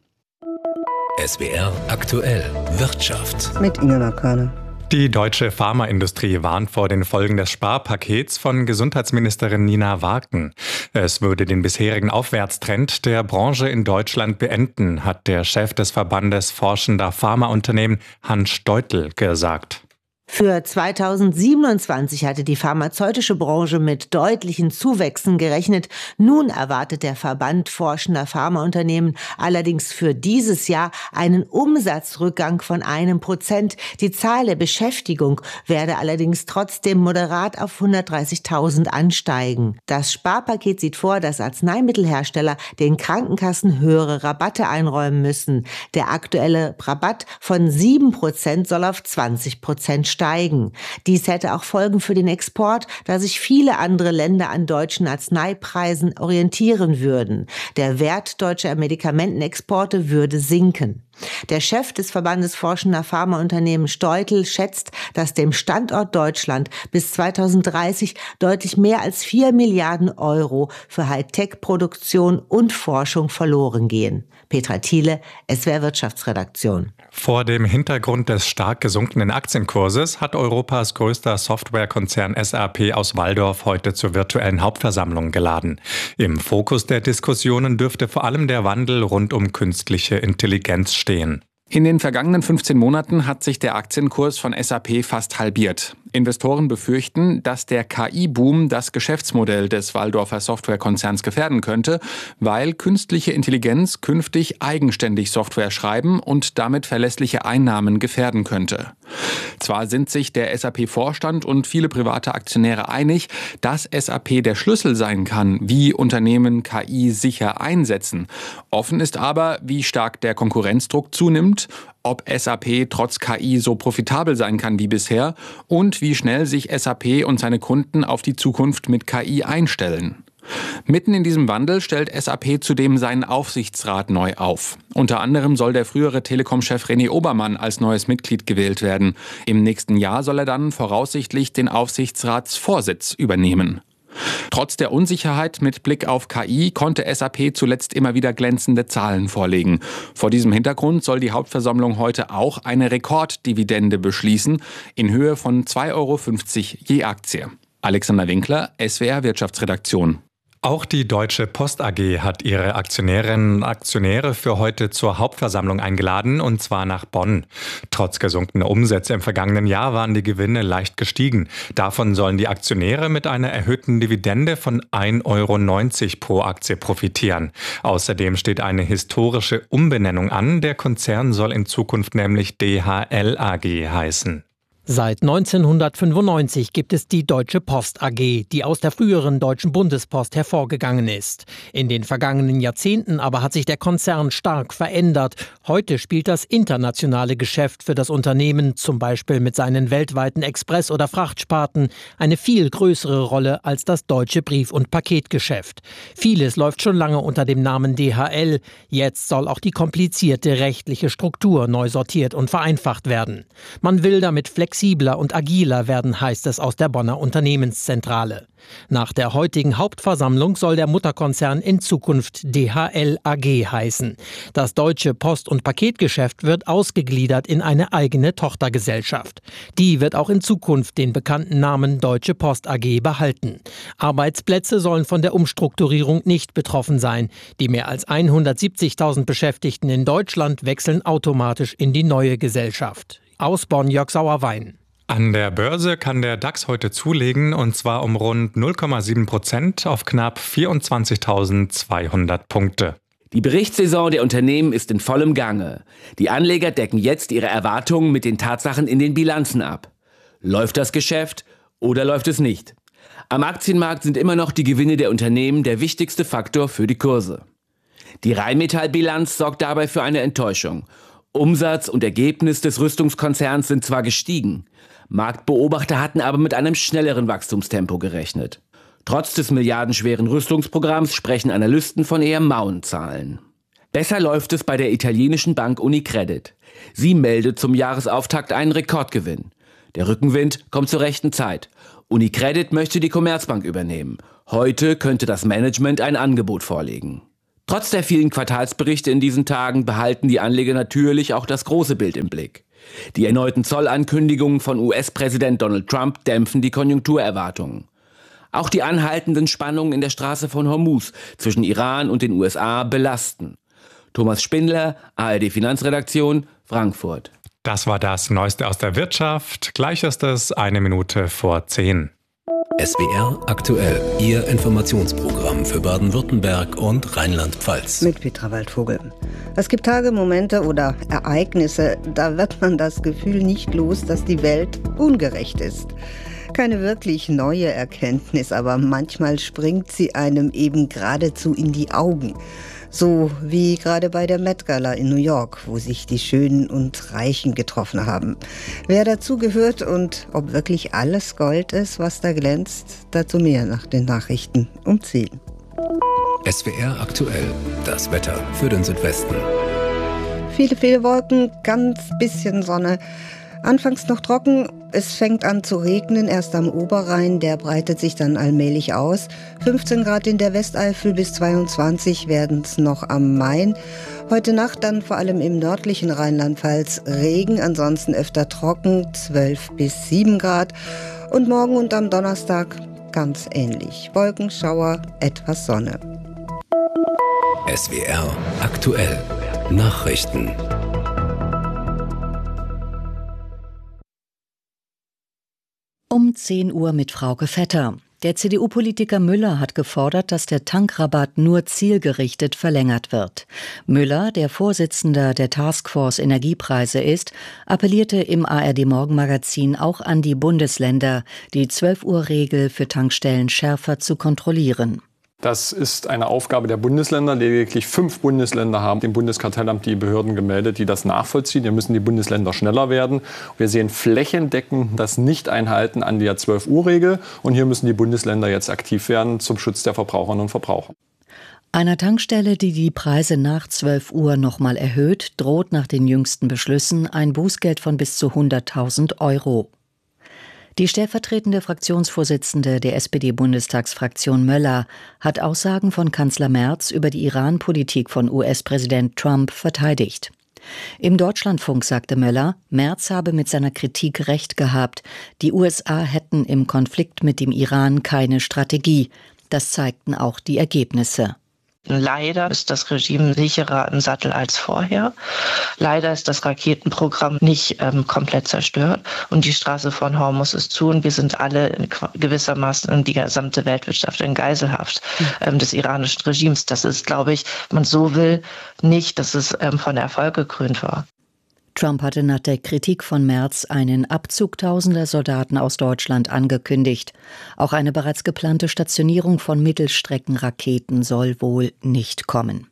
S W R aktuell Wirtschaft. Mit Inge Markane. Die deutsche Pharmaindustrie warnt vor den Folgen des Sparpakets von Gesundheitsministerin Nina Warken. Es würde den bisherigen Aufwärtstrend der Branche in Deutschland beenden, hat der Chef des Verbandes forschender Pharmaunternehmen Hans Steudtl gesagt. Für zweitausendsiebenundzwanzig hatte die pharmazeutische Branche mit deutlichen Zuwächsen gerechnet. Nun erwartet der Verband forschender Pharmaunternehmen allerdings für dieses Jahr einen Umsatzrückgang von einem Prozent. Die Zahl der Beschäftigung werde allerdings trotzdem moderat auf hundertdreißigtausend ansteigen. Das Sparpaket sieht vor, dass Arzneimittelhersteller den Krankenkassen höhere Rabatte einräumen müssen. Der aktuelle Rabatt von sieben Prozent soll auf zwanzig Prozent steigen. Dies hätte auch Folgen für den Export, da sich viele andere Länder an deutschen Arzneipreisen orientieren würden. Der Wert deutscher Medikamentenexporte würde sinken. Der Chef des Verbandes forschender Pharmaunternehmen Steudtl schätzt, dass dem Standort Deutschland bis zweitausenddreißig deutlich mehr als vier Milliarden Euro für Hightech-Produktion und Forschung verloren gehen. Petra Thiele, S W R Wirtschaftsredaktion. Vor dem Hintergrund des stark gesunkenen Aktienkurses hat Europas größter Softwarekonzern S A P aus Walldorf heute zur virtuellen Hauptversammlung geladen. Im Fokus der Diskussionen dürfte vor allem der Wandel rund um künstliche Intelligenz stehen. In den vergangenen fünfzehn Monaten hat sich der Aktienkurs von S A P fast halbiert. Investoren befürchten, dass der K I-Boom das Geschäftsmodell des Walldorfer Softwarekonzerns gefährden könnte, weil künstliche Intelligenz künftig eigenständig Software schreiben und damit verlässliche Einnahmen gefährden könnte. Zwar sind sich der S A P-Vorstand und viele private Aktionäre einig, dass S A P der Schlüssel sein kann, wie Unternehmen K I sicher einsetzen. Offen ist aber, wie stark der Konkurrenzdruck zunimmt, ob S A P trotz K I so profitabel sein kann wie bisher und wie schnell sich S A P und seine Kunden auf die Zukunft mit K I einstellen. Mitten in diesem Wandel stellt S A P zudem seinen Aufsichtsrat neu auf. Unter anderem soll der frühere Telekom-Chef René Obermann als neues Mitglied gewählt werden. Im nächsten Jahr soll er dann voraussichtlich den Aufsichtsratsvorsitz übernehmen. Trotz der Unsicherheit mit Blick auf K I konnte S A P zuletzt immer wieder glänzende Zahlen vorlegen. Vor diesem Hintergrund soll die Hauptversammlung heute auch eine Rekorddividende beschließen in Höhe von zwei Euro fünfzig je Aktie. Alexander Winkler, S W R Wirtschaftsredaktion. Auch die Deutsche Post A G hat ihre Aktionärinnen und Aktionäre für heute zur Hauptversammlung eingeladen, und zwar nach Bonn. Trotz gesunkener Umsätze im vergangenen Jahr waren die Gewinne leicht gestiegen. Davon sollen die Aktionäre mit einer erhöhten Dividende von ein Euro neunzig pro Aktie profitieren. Außerdem steht eine historische Umbenennung an. Der Konzern soll in Zukunft nämlich D H L A G heißen. Seit neunzehnhundertfünfundneunzig gibt es die Deutsche Post A G, die aus der früheren Deutschen Bundespost hervorgegangen ist. In den vergangenen Jahrzehnten aber hat sich der Konzern stark verändert. Heute spielt das internationale Geschäft für das Unternehmen, zum Beispiel mit seinen weltweiten Express- oder Frachtsparten, eine viel größere Rolle als das deutsche Brief- und Paketgeschäft. Vieles läuft schon lange unter dem Namen D H L. Jetzt soll auch die komplizierte rechtliche Struktur neu sortiert und vereinfacht werden. Man will damit flexibel flexibler und agiler werden, heißt es aus der Bonner Unternehmenszentrale. Nach der heutigen Hauptversammlung soll der Mutterkonzern in Zukunft D H L A G heißen. Das deutsche Post- und Paketgeschäft wird ausgegliedert in eine eigene Tochtergesellschaft. Die wird auch in Zukunft den bekannten Namen Deutsche Post A G behalten. Arbeitsplätze sollen von der Umstrukturierung nicht betroffen sein. Die mehr als hundertsiebzigtausend Beschäftigten in Deutschland wechseln automatisch in die neue Gesellschaft. Aus Bonn, Jörg Sauerwein. An der Börse kann der DAX heute zulegen, und zwar um rund null Komma sieben Prozent auf knapp vierundzwanzigtausendzweihundert Punkte. Die Berichtssaison der Unternehmen ist in vollem Gange. Die Anleger decken jetzt ihre Erwartungen mit den Tatsachen in den Bilanzen ab. Läuft das Geschäft oder läuft es nicht? Am Aktienmarkt sind immer noch die Gewinne der Unternehmen der wichtigste Faktor für die Kurse. Die Rheinmetall-Bilanz sorgt dabei für eine Enttäuschung. Umsatz und Ergebnis des Rüstungskonzerns sind zwar gestiegen, Marktbeobachter hatten aber mit einem schnelleren Wachstumstempo gerechnet. Trotz des milliardenschweren Rüstungsprogramms sprechen Analysten von eher mauen Zahlen. Besser läuft es bei der italienischen Bank Unicredit. Sie meldet zum Jahresauftakt einen Rekordgewinn. Der Rückenwind kommt zur rechten Zeit. Unicredit möchte die Commerzbank übernehmen. Heute könnte das Management ein Angebot vorlegen. Trotz der vielen Quartalsberichte in diesen Tagen behalten die Anleger natürlich auch das große Bild im Blick. Die erneuten Zollankündigungen von U S-Präsident Donald Trump dämpfen die Konjunkturerwartungen. Auch die anhaltenden Spannungen in der Straße von Hormuz zwischen Iran und den U S A belasten. Thomas Spindler, A R D Finanzredaktion, Frankfurt. Das war das Neueste aus der Wirtschaft. Gleich ist es eine Minute vor zehn. S W R aktuell, Ihr Informationsprogramm für Baden-Württemberg und Rheinland-Pfalz. Mit Petra Waldvogel. Es gibt Tage, Momente oder Ereignisse, da wird man das Gefühl nicht los, dass die Welt ungerecht ist. Keine wirklich neue Erkenntnis, aber manchmal springt sie einem eben geradezu in die Augen. So wie gerade bei der Met Gala in New York, wo sich die Schönen und Reichen getroffen haben. Wer dazugehört und ob wirklich alles Gold ist, was da glänzt, dazu mehr nach den Nachrichten um zehn. S W R aktuell, das Wetter für den Südwesten. Viele, viele Wolken, ganz bisschen Sonne. Anfangs noch trocken, es fängt an zu regnen, erst am Oberrhein, der breitet sich dann allmählich aus. fünfzehn Grad in der Westeifel, bis zweiundzwanzig werden es noch am Main. Heute Nacht dann vor allem im nördlichen Rheinland-Pfalz Regen, ansonsten öfter trocken, zwölf bis sieben Grad. Und morgen und am Donnerstag ganz ähnlich. Wolken, Schauer, etwas Sonne. S W R aktuell, Nachrichten. Um zehn Uhr mit Frauke Vetter. Der C D U-Politiker Müller hat gefordert, dass der Tankrabatt nur zielgerichtet verlängert wird. Müller, der Vorsitzender der Taskforce Energiepreise ist, appellierte im A R D-Morgenmagazin auch an die Bundesländer, die zwölf Uhr Regel für Tankstellen schärfer zu kontrollieren. Das ist eine Aufgabe der Bundesländer. Lediglich fünf Bundesländer haben dem Bundeskartellamt die Behörden gemeldet, die das nachvollziehen. Hier müssen die Bundesländer schneller werden. Wir sehen flächendeckend das Nicht-Einhalten an der zwölf Uhr Regel. Und hier müssen die Bundesländer jetzt aktiv werden zum Schutz der Verbraucherinnen und Verbraucher. Einer Tankstelle, die die Preise nach zwölf Uhr nochmal erhöht, droht nach den jüngsten Beschlüssen ein Bußgeld von bis zu hunderttausend Euro. Die stellvertretende Fraktionsvorsitzende der S P D-Bundestagsfraktion Möller hat Aussagen von Kanzler Merz über die Iran-Politik von U S-Präsident Trump verteidigt. Im Deutschlandfunk sagte Möller, Merz habe mit seiner Kritik recht gehabt. Die U S A hätten im Konflikt mit dem Iran keine Strategie. Das zeigten auch die Ergebnisse. Leider ist das Regime sicherer im Sattel als vorher. Leider ist das Raketenprogramm nicht ähm, komplett zerstört und die Straße von Hormuz ist zu und wir sind alle in gewissermaßen in die gesamte Weltwirtschaft in Geiselhaft ähm, des iranischen Regimes. Das ist, glaube ich, wenn man so will, nicht, dass es ähm, von Erfolg gekrönt war. Trump hatte nach der Kritik von Merz einen Abzug tausender Soldaten aus Deutschland angekündigt. Auch eine bereits geplante Stationierung von Mittelstreckenraketen soll wohl nicht kommen.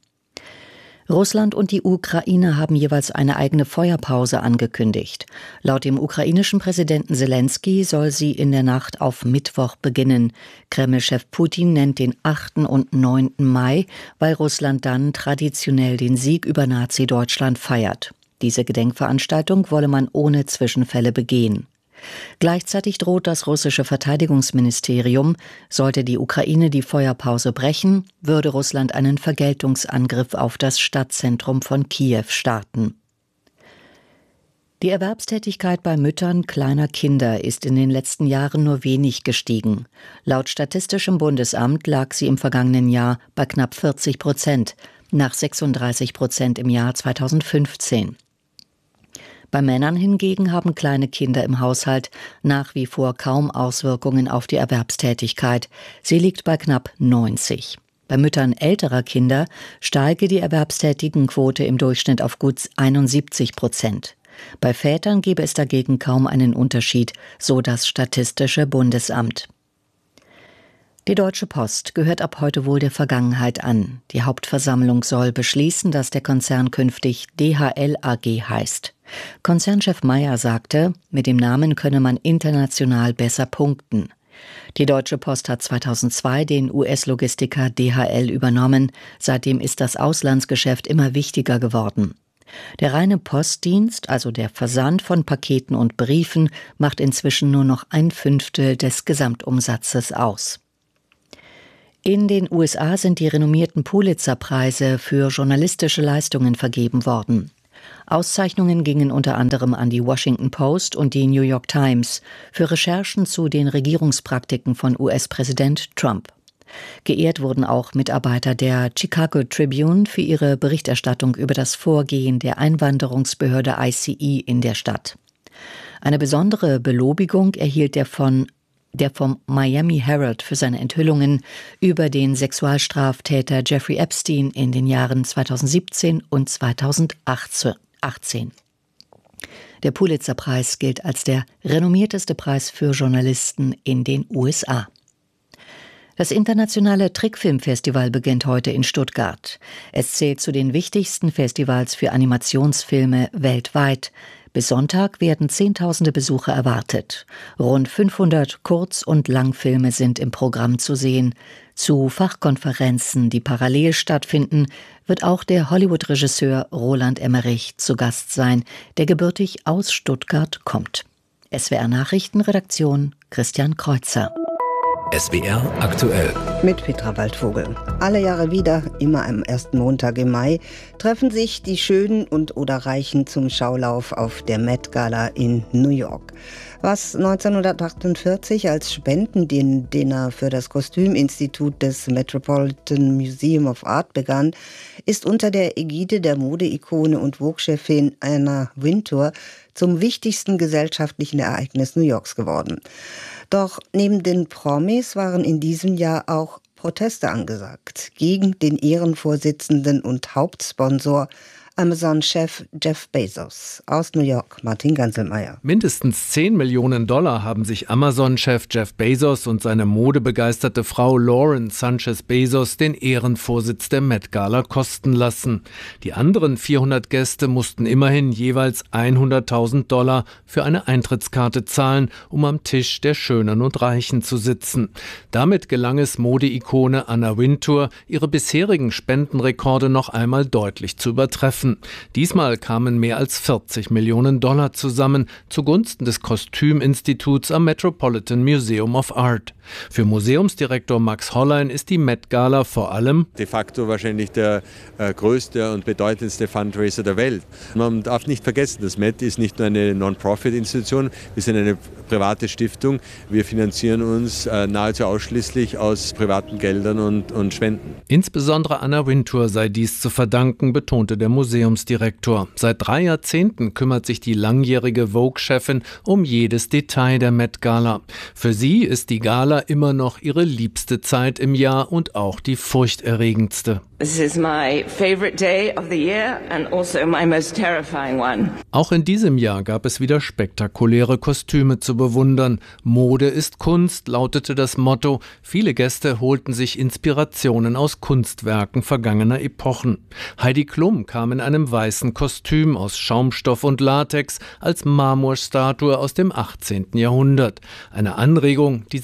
Russland und die Ukraine haben jeweils eine eigene Feuerpause angekündigt. Laut dem ukrainischen Präsidenten Selenskyj soll sie in der Nacht auf Mittwoch beginnen. Kreml-Chef Putin nennt den achten und neunten Mai, weil Russland dann traditionell den Sieg über Nazi-Deutschland feiert. Diese Gedenkveranstaltung wolle man ohne Zwischenfälle begehen. Gleichzeitig droht das russische Verteidigungsministerium, sollte die Ukraine die Feuerpause brechen, würde Russland einen Vergeltungsangriff auf das Stadtzentrum von Kiew starten. Die Erwerbstätigkeit bei Müttern kleiner Kinder ist in den letzten Jahren nur wenig gestiegen. Laut Statistischem Bundesamt lag sie im vergangenen Jahr bei knapp vierzig Prozent, nach sechsunddreißig Prozent im Jahr zweitausendfünfzehn. Bei Männern hingegen haben kleine Kinder im Haushalt nach wie vor kaum Auswirkungen auf die Erwerbstätigkeit. Sie liegt bei knapp neunzig. Bei Müttern älterer Kinder steige die Erwerbstätigenquote im Durchschnitt auf gut einundsiebzig Prozent. Bei Vätern gebe es dagegen kaum einen Unterschied, so das Statistische Bundesamt. Die Deutsche Post gehört ab heute wohl der Vergangenheit an. Die Hauptversammlung soll beschließen, dass der Konzern künftig D H L A G heißt. Konzernchef Meyer sagte, mit dem Namen könne man international besser punkten. Die Deutsche Post hat zweitausendzwei den U S-Logistiker D H L übernommen. Seitdem ist das Auslandsgeschäft immer wichtiger geworden. Der reine Postdienst, also der Versand von Paketen und Briefen, macht inzwischen nur noch ein Fünftel des Gesamtumsatzes aus. In den U S A sind die renommierten Pulitzer-Preise für journalistische Leistungen vergeben worden. Auszeichnungen gingen unter anderem an die Washington Post und die New York Times für Recherchen zu den Regierungspraktiken von U S-Präsident Trump. Geehrt wurden auch Mitarbeiter der Chicago Tribune für ihre Berichterstattung über das Vorgehen der Einwanderungsbehörde I C E in der Stadt. Eine besondere Belobigung erhielt der von der vom Miami Herald für seine Enthüllungen über den Sexualstraftäter Jeffrey Epstein in den Jahren zweitausendsiebzehn und zweitausendachtzehn. Der Pulitzer-Preis gilt als der renommierteste Preis für Journalisten in den U S A. Das internationale Trickfilmfestival beginnt heute in Stuttgart. Es zählt zu den wichtigsten Festivals für Animationsfilme weltweit. Bis Sonntag werden Zehntausende Besucher erwartet. Rund fünfhundert Kurz- und Langfilme sind im Programm zu sehen. Zu Fachkonferenzen, die parallel stattfinden, wird auch der Hollywood-Regisseur Roland Emmerich zu Gast sein, der gebürtig aus Stuttgart kommt. S W R-Nachrichtenredaktion Christian Kreuzer. S W R aktuell. Mit Petra Waldvogel. Alle Jahre wieder, immer am ersten Montag im Mai, treffen sich die Schönen und oder Reichen zum Schaulauf auf der Met Gala in New York. Was neunzehnhundertachtundvierzig als Spendendinner für das Kostüminstitut des Metropolitan Museum of Art begann, ist unter der Ägide der Modeikone und Vogue-Chefin Anna Wintour zum wichtigsten gesellschaftlichen Ereignis New Yorks geworden. Doch neben den Promis waren in diesem Jahr auch Proteste angesagt gegen den Ehrenvorsitzenden und Hauptsponsor Amazon-Chef Jeff Bezos. Aus New York, Martin Ganselmeier. Mindestens zehn Millionen Dollar haben sich Amazon-Chef Jeff Bezos und seine modebegeisterte Frau Lauren Sanchez Bezos den Ehrenvorsitz der Met Gala kosten lassen. Die anderen vierhundert Gäste mussten immerhin jeweils hunderttausend Dollar für eine Eintrittskarte zahlen, um am Tisch der Schönen und Reichen zu sitzen. Damit gelang es Modeikone Anna Wintour, ihre bisherigen Spendenrekorde noch einmal deutlich zu übertreffen. Diesmal kamen mehr als vierzig Millionen Dollar zusammen zugunsten des Kostüminstituts am Metropolitan Museum of Art. Für Museumsdirektor Max Hollein ist die Met Gala vor allem de facto wahrscheinlich der äh, größte und bedeutendste Fundraiser der Welt. Man darf nicht vergessen, das Met ist nicht nur eine Non-Profit-Institution, wir sind eine private Stiftung. Wir finanzieren uns äh, nahezu ausschließlich aus privaten Geldern und, und Spenden. Insbesondere Anna Wintour sei dies zu verdanken, betonte der Museumsdirektor. Seit drei Jahrzehnten kümmert sich die langjährige Vogue-Chefin um jedes Detail der Met Gala. Für sie ist die Gala immer noch ihre liebste Zeit im Jahr und auch die furchterregendste. This is my favorite day of the year and also my most terrifying one. Auch in diesem Jahr gab es wieder spektakuläre Kostüme zu bewundern. Mode ist Kunst, lautete das Motto. Viele Gäste holten sich Inspirationen aus Kunstwerken vergangener Epochen. Heidi Klum kam in einem weißen Kostüm aus Schaumstoff und Latex als Marmorstatue aus dem achtzehnten Jahrhundert. Eine Anregung, die sie sich bei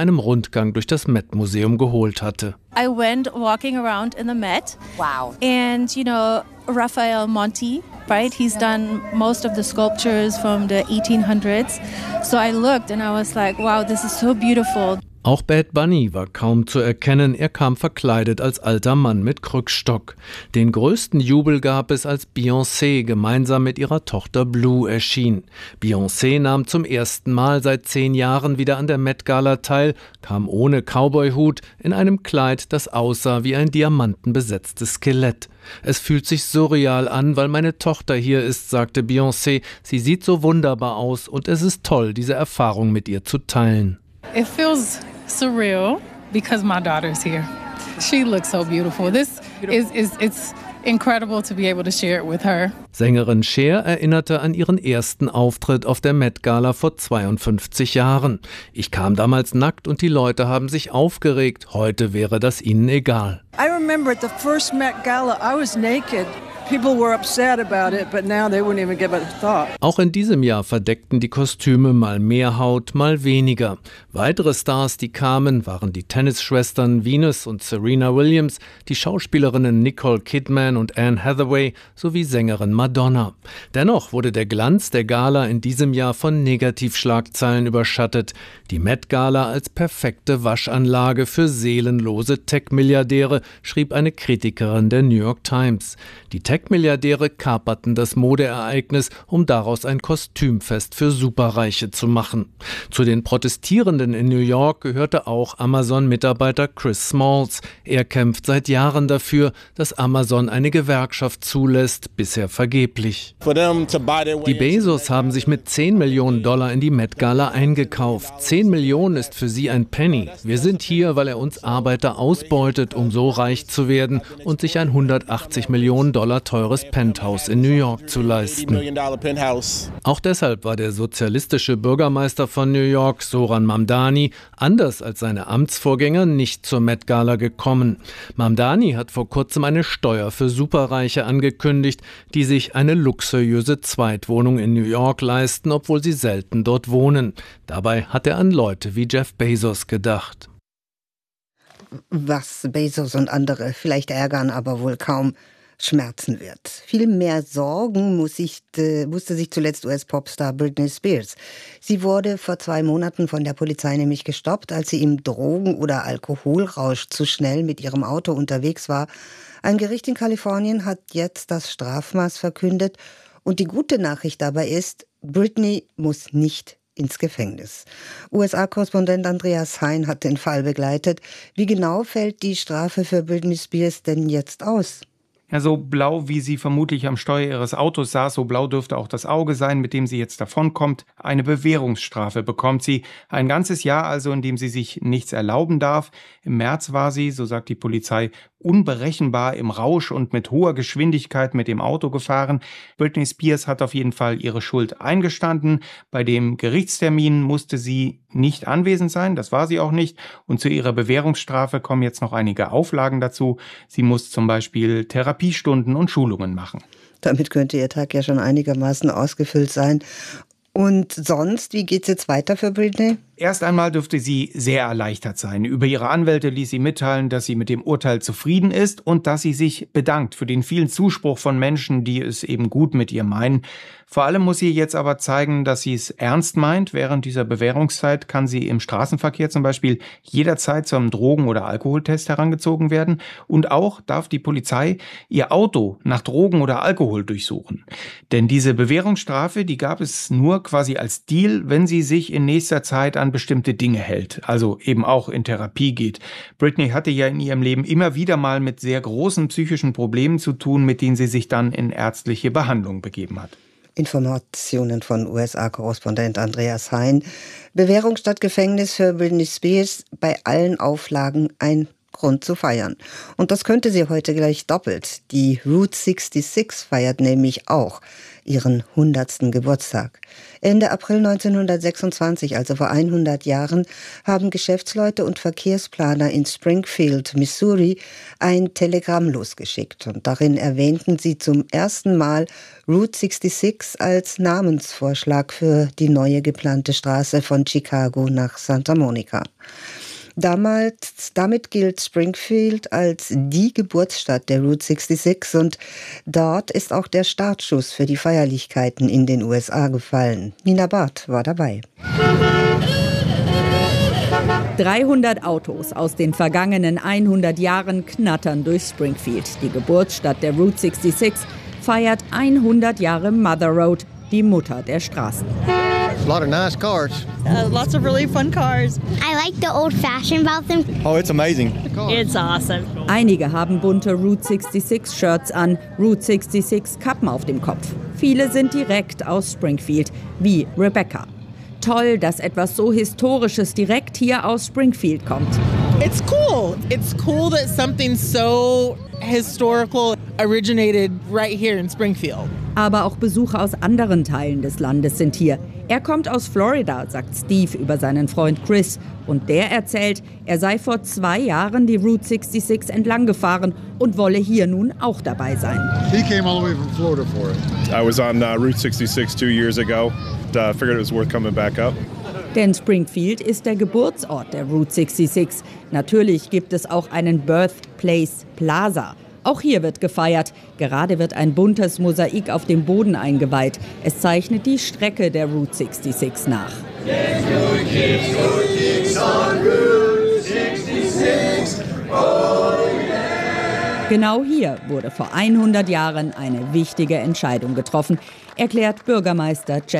einem Rundgang durch das Met-Museum geholt hatte. I went walking around in the Met. Wow. And, you know, Raphael Monti, right? He's done most of the sculptures from the eighteen hundreds. So I looked and I was like, wow, this is so beautiful. Auch Bad Bunny war kaum zu erkennen, er kam verkleidet als alter Mann mit Krückstock. Den größten Jubel gab es, als Beyoncé gemeinsam mit ihrer Tochter Blue erschien. Beyoncé nahm zum ersten Mal seit zehn Jahren wieder an der Met-Gala teil, kam ohne Cowboy-Hut in einem Kleid, das aussah wie ein diamantenbesetztes Skelett. Es fühlt sich surreal an, weil meine Tochter hier ist, sagte Beyoncé. Sie sieht so wunderbar aus und es ist toll, diese Erfahrung mit ihr zu teilen. It feels surreal because my daughter's here. She looks so beautiful. This is, is it's incredible to be able to share it with her. Sängerin Cher erinnerte an ihren ersten Auftritt auf der Met-Gala vor zweiundfünfzig Jahren. Ich kam damals nackt und die Leute haben sich aufgeregt. Heute wäre das ihnen egal. I remember at the first Met Gala, I was naked. People were upset about it, but now they wouldn't even give it a thought. Auch in diesem Jahr verdeckten die Kostüme mal mehr Haut, mal weniger. Weitere Stars, die kamen, waren die Tennisschwestern Venus und Serena Williams, die Schauspielerinnen Nicole Kidman und Anne Hathaway sowie Sängerin Madonna. Dennoch wurde der Glanz der Gala in diesem Jahr von Negativschlagzeilen überschattet. Die Met-Gala als perfekte Waschanlage für seelenlose Tech-Milliardäre, schrieb eine Kritikerin der New York Times. Die Tech-Milliardäre kaperten das Modeereignis, um daraus ein Kostümfest für Superreiche zu machen. Zu den Protestierenden in New York gehörte auch Amazon-Mitarbeiter Chris Smalls. Er kämpft seit Jahren dafür, dass Amazon eine Gewerkschaft zulässt, bisher vergeblich. Die Bezos haben sich mit zehn Millionen Dollar in die Met-Gala eingekauft. zehn Millionen ist für sie ein Penny. Wir sind hier, weil er uns Arbeiter ausbeutet, um so reich zu werden und sich ein hundertachtzig Millionen Dollar teures Penthouse in New York zu leisten. Auch deshalb war der sozialistische Bürgermeister von New York, Zoran Mamdani, anders als seine Amtsvorgänger nicht zur Met-Gala gekommen. Mamdani hat vor kurzem eine Steuer für Superreiche angekündigt, die sich eine luxuriöse Zweitwohnung in New York leisten, obwohl sie selten dort wohnen. Dabei hat er an Leute wie Jeff Bezos gedacht. Was Bezos und andere vielleicht ärgern, aber wohl kaum schmerzen wird. Viel mehr Sorgen muss sich, äh, musste sich zuletzt U S-Popstar Britney Spears. Sie wurde vor zwei Monaten von der Polizei nämlich gestoppt, als sie im Drogen- oder Alkoholrausch zu schnell mit ihrem Auto unterwegs war. Ein Gericht in Kalifornien hat jetzt das Strafmaß verkündet. Und die gute Nachricht dabei ist, Britney muss nicht ins Gefängnis. U S A-Korrespondent Andreas Hein hat den Fall begleitet. Wie genau fällt die Strafe für Britney Spears denn jetzt aus? Ja, so blau, wie sie vermutlich am Steuer ihres Autos saß, so blau dürfte auch das Auge sein, mit dem sie jetzt davonkommt. Eine Bewährungsstrafe bekommt sie. Ein ganzes Jahr also, in dem sie sich nichts erlauben darf. Im März war sie, so sagt die Polizei, unberechenbar im Rausch und mit hoher Geschwindigkeit mit dem Auto gefahren. Britney Spears hat auf jeden Fall ihre Schuld eingestanden. Bei dem Gerichtstermin musste sie nicht anwesend sein, das war sie auch nicht. Und zu ihrer Bewährungsstrafe kommen jetzt noch einige Auflagen dazu. Sie muss zum Beispiel Therapiestunden und Schulungen machen. Damit könnte ihr Tag ja schon einigermaßen ausgefüllt sein. Und sonst, wie geht's jetzt weiter für Britney? Erst einmal dürfte sie sehr erleichtert sein. Über ihre Anwälte ließ sie mitteilen, dass sie mit dem Urteil zufrieden ist und dass sie sich bedankt für den vielen Zuspruch von Menschen, die es eben gut mit ihr meinen. Vor allem muss sie jetzt aber zeigen, dass sie es ernst meint. Während dieser Bewährungszeit kann sie im Straßenverkehr zum Beispiel jederzeit zum Drogen- oder Alkoholtest herangezogen werden. Und auch darf die Polizei ihr Auto nach Drogen oder Alkohol durchsuchen. Denn diese Bewährungsstrafe, die gab es nur quasi als Deal, wenn sie sich in nächster Zeit an bestimmte Dinge hält, also eben auch in Therapie geht. Britney hatte ja in ihrem Leben immer wieder mal mit sehr großen psychischen Problemen zu tun, mit denen sie sich dann in ärztliche Behandlung begeben hat. Informationen von U S A-Korrespondent Andreas Hein. Bewährung statt Gefängnis für Britney Spears, bei allen Auflagen ein Grund zu feiern. Und das könnte sie heute gleich doppelt. Die Route sechsundsechzig feiert nämlich auch ihren hundertsten Geburtstag. Ende April neunzehnhundertsechsundzwanzig, also vor hundert Jahren, haben Geschäftsleute und Verkehrsplaner in Springfield, Missouri, ein Telegramm losgeschickt. Und darin erwähnten sie zum ersten Mal Route sechsundsechzig als Namensvorschlag für die neue geplante Straße von Chicago nach Santa Monica. Damals, damit gilt Springfield als die Geburtsstadt der Route sechsundsechzig und dort ist auch der Startschuss für die Feierlichkeiten in den U S A gefallen. Nina Barth war dabei. dreihundert Autos aus den vergangenen hundert Jahren knattern durch Springfield. Die Geburtsstadt der Route sechsundsechzig feiert hundert Jahre Mother Road, die Mutter der Straßen. A lot of nice cars. Uh, lots of really fun cars. I like the old fashioned about them. Oh, it's amazing. It's awesome. Einige haben bunte Route sechsundsechzig Shirts an, Route sechsundsechzig Kappen auf dem Kopf. Viele sind direkt aus Springfield, wie Rebecca. Toll, dass etwas so Historisches direkt hier aus Springfield kommt. It's cool. It's cool that something so historical originated right here in Springfield. Aber auch Besucher aus anderen Teilen des Landes sind hier. Er kommt aus Florida, sagt Steve über seinen Freund Chris. Und der erzählt, er sei vor zwei Jahren die Route sechsundsechzig entlang gefahren und wolle hier nun auch dabei sein. He came all the way from Florida for it. I was on uh, Route sixty-six two years ago. I figured it was worth coming back up. Denn Springfield ist der Geburtsort der Route sechsundsechzig. Natürlich gibt es auch einen Birthplace Plaza. Auch hier wird gefeiert. Gerade wird ein buntes Mosaik auf dem Boden eingeweiht. Es zeichnet die Strecke der Route sechsundsechzig nach. Genau hier wurde vor hundert Jahren eine wichtige Entscheidung getroffen, erklärt Bürgermeister Jeff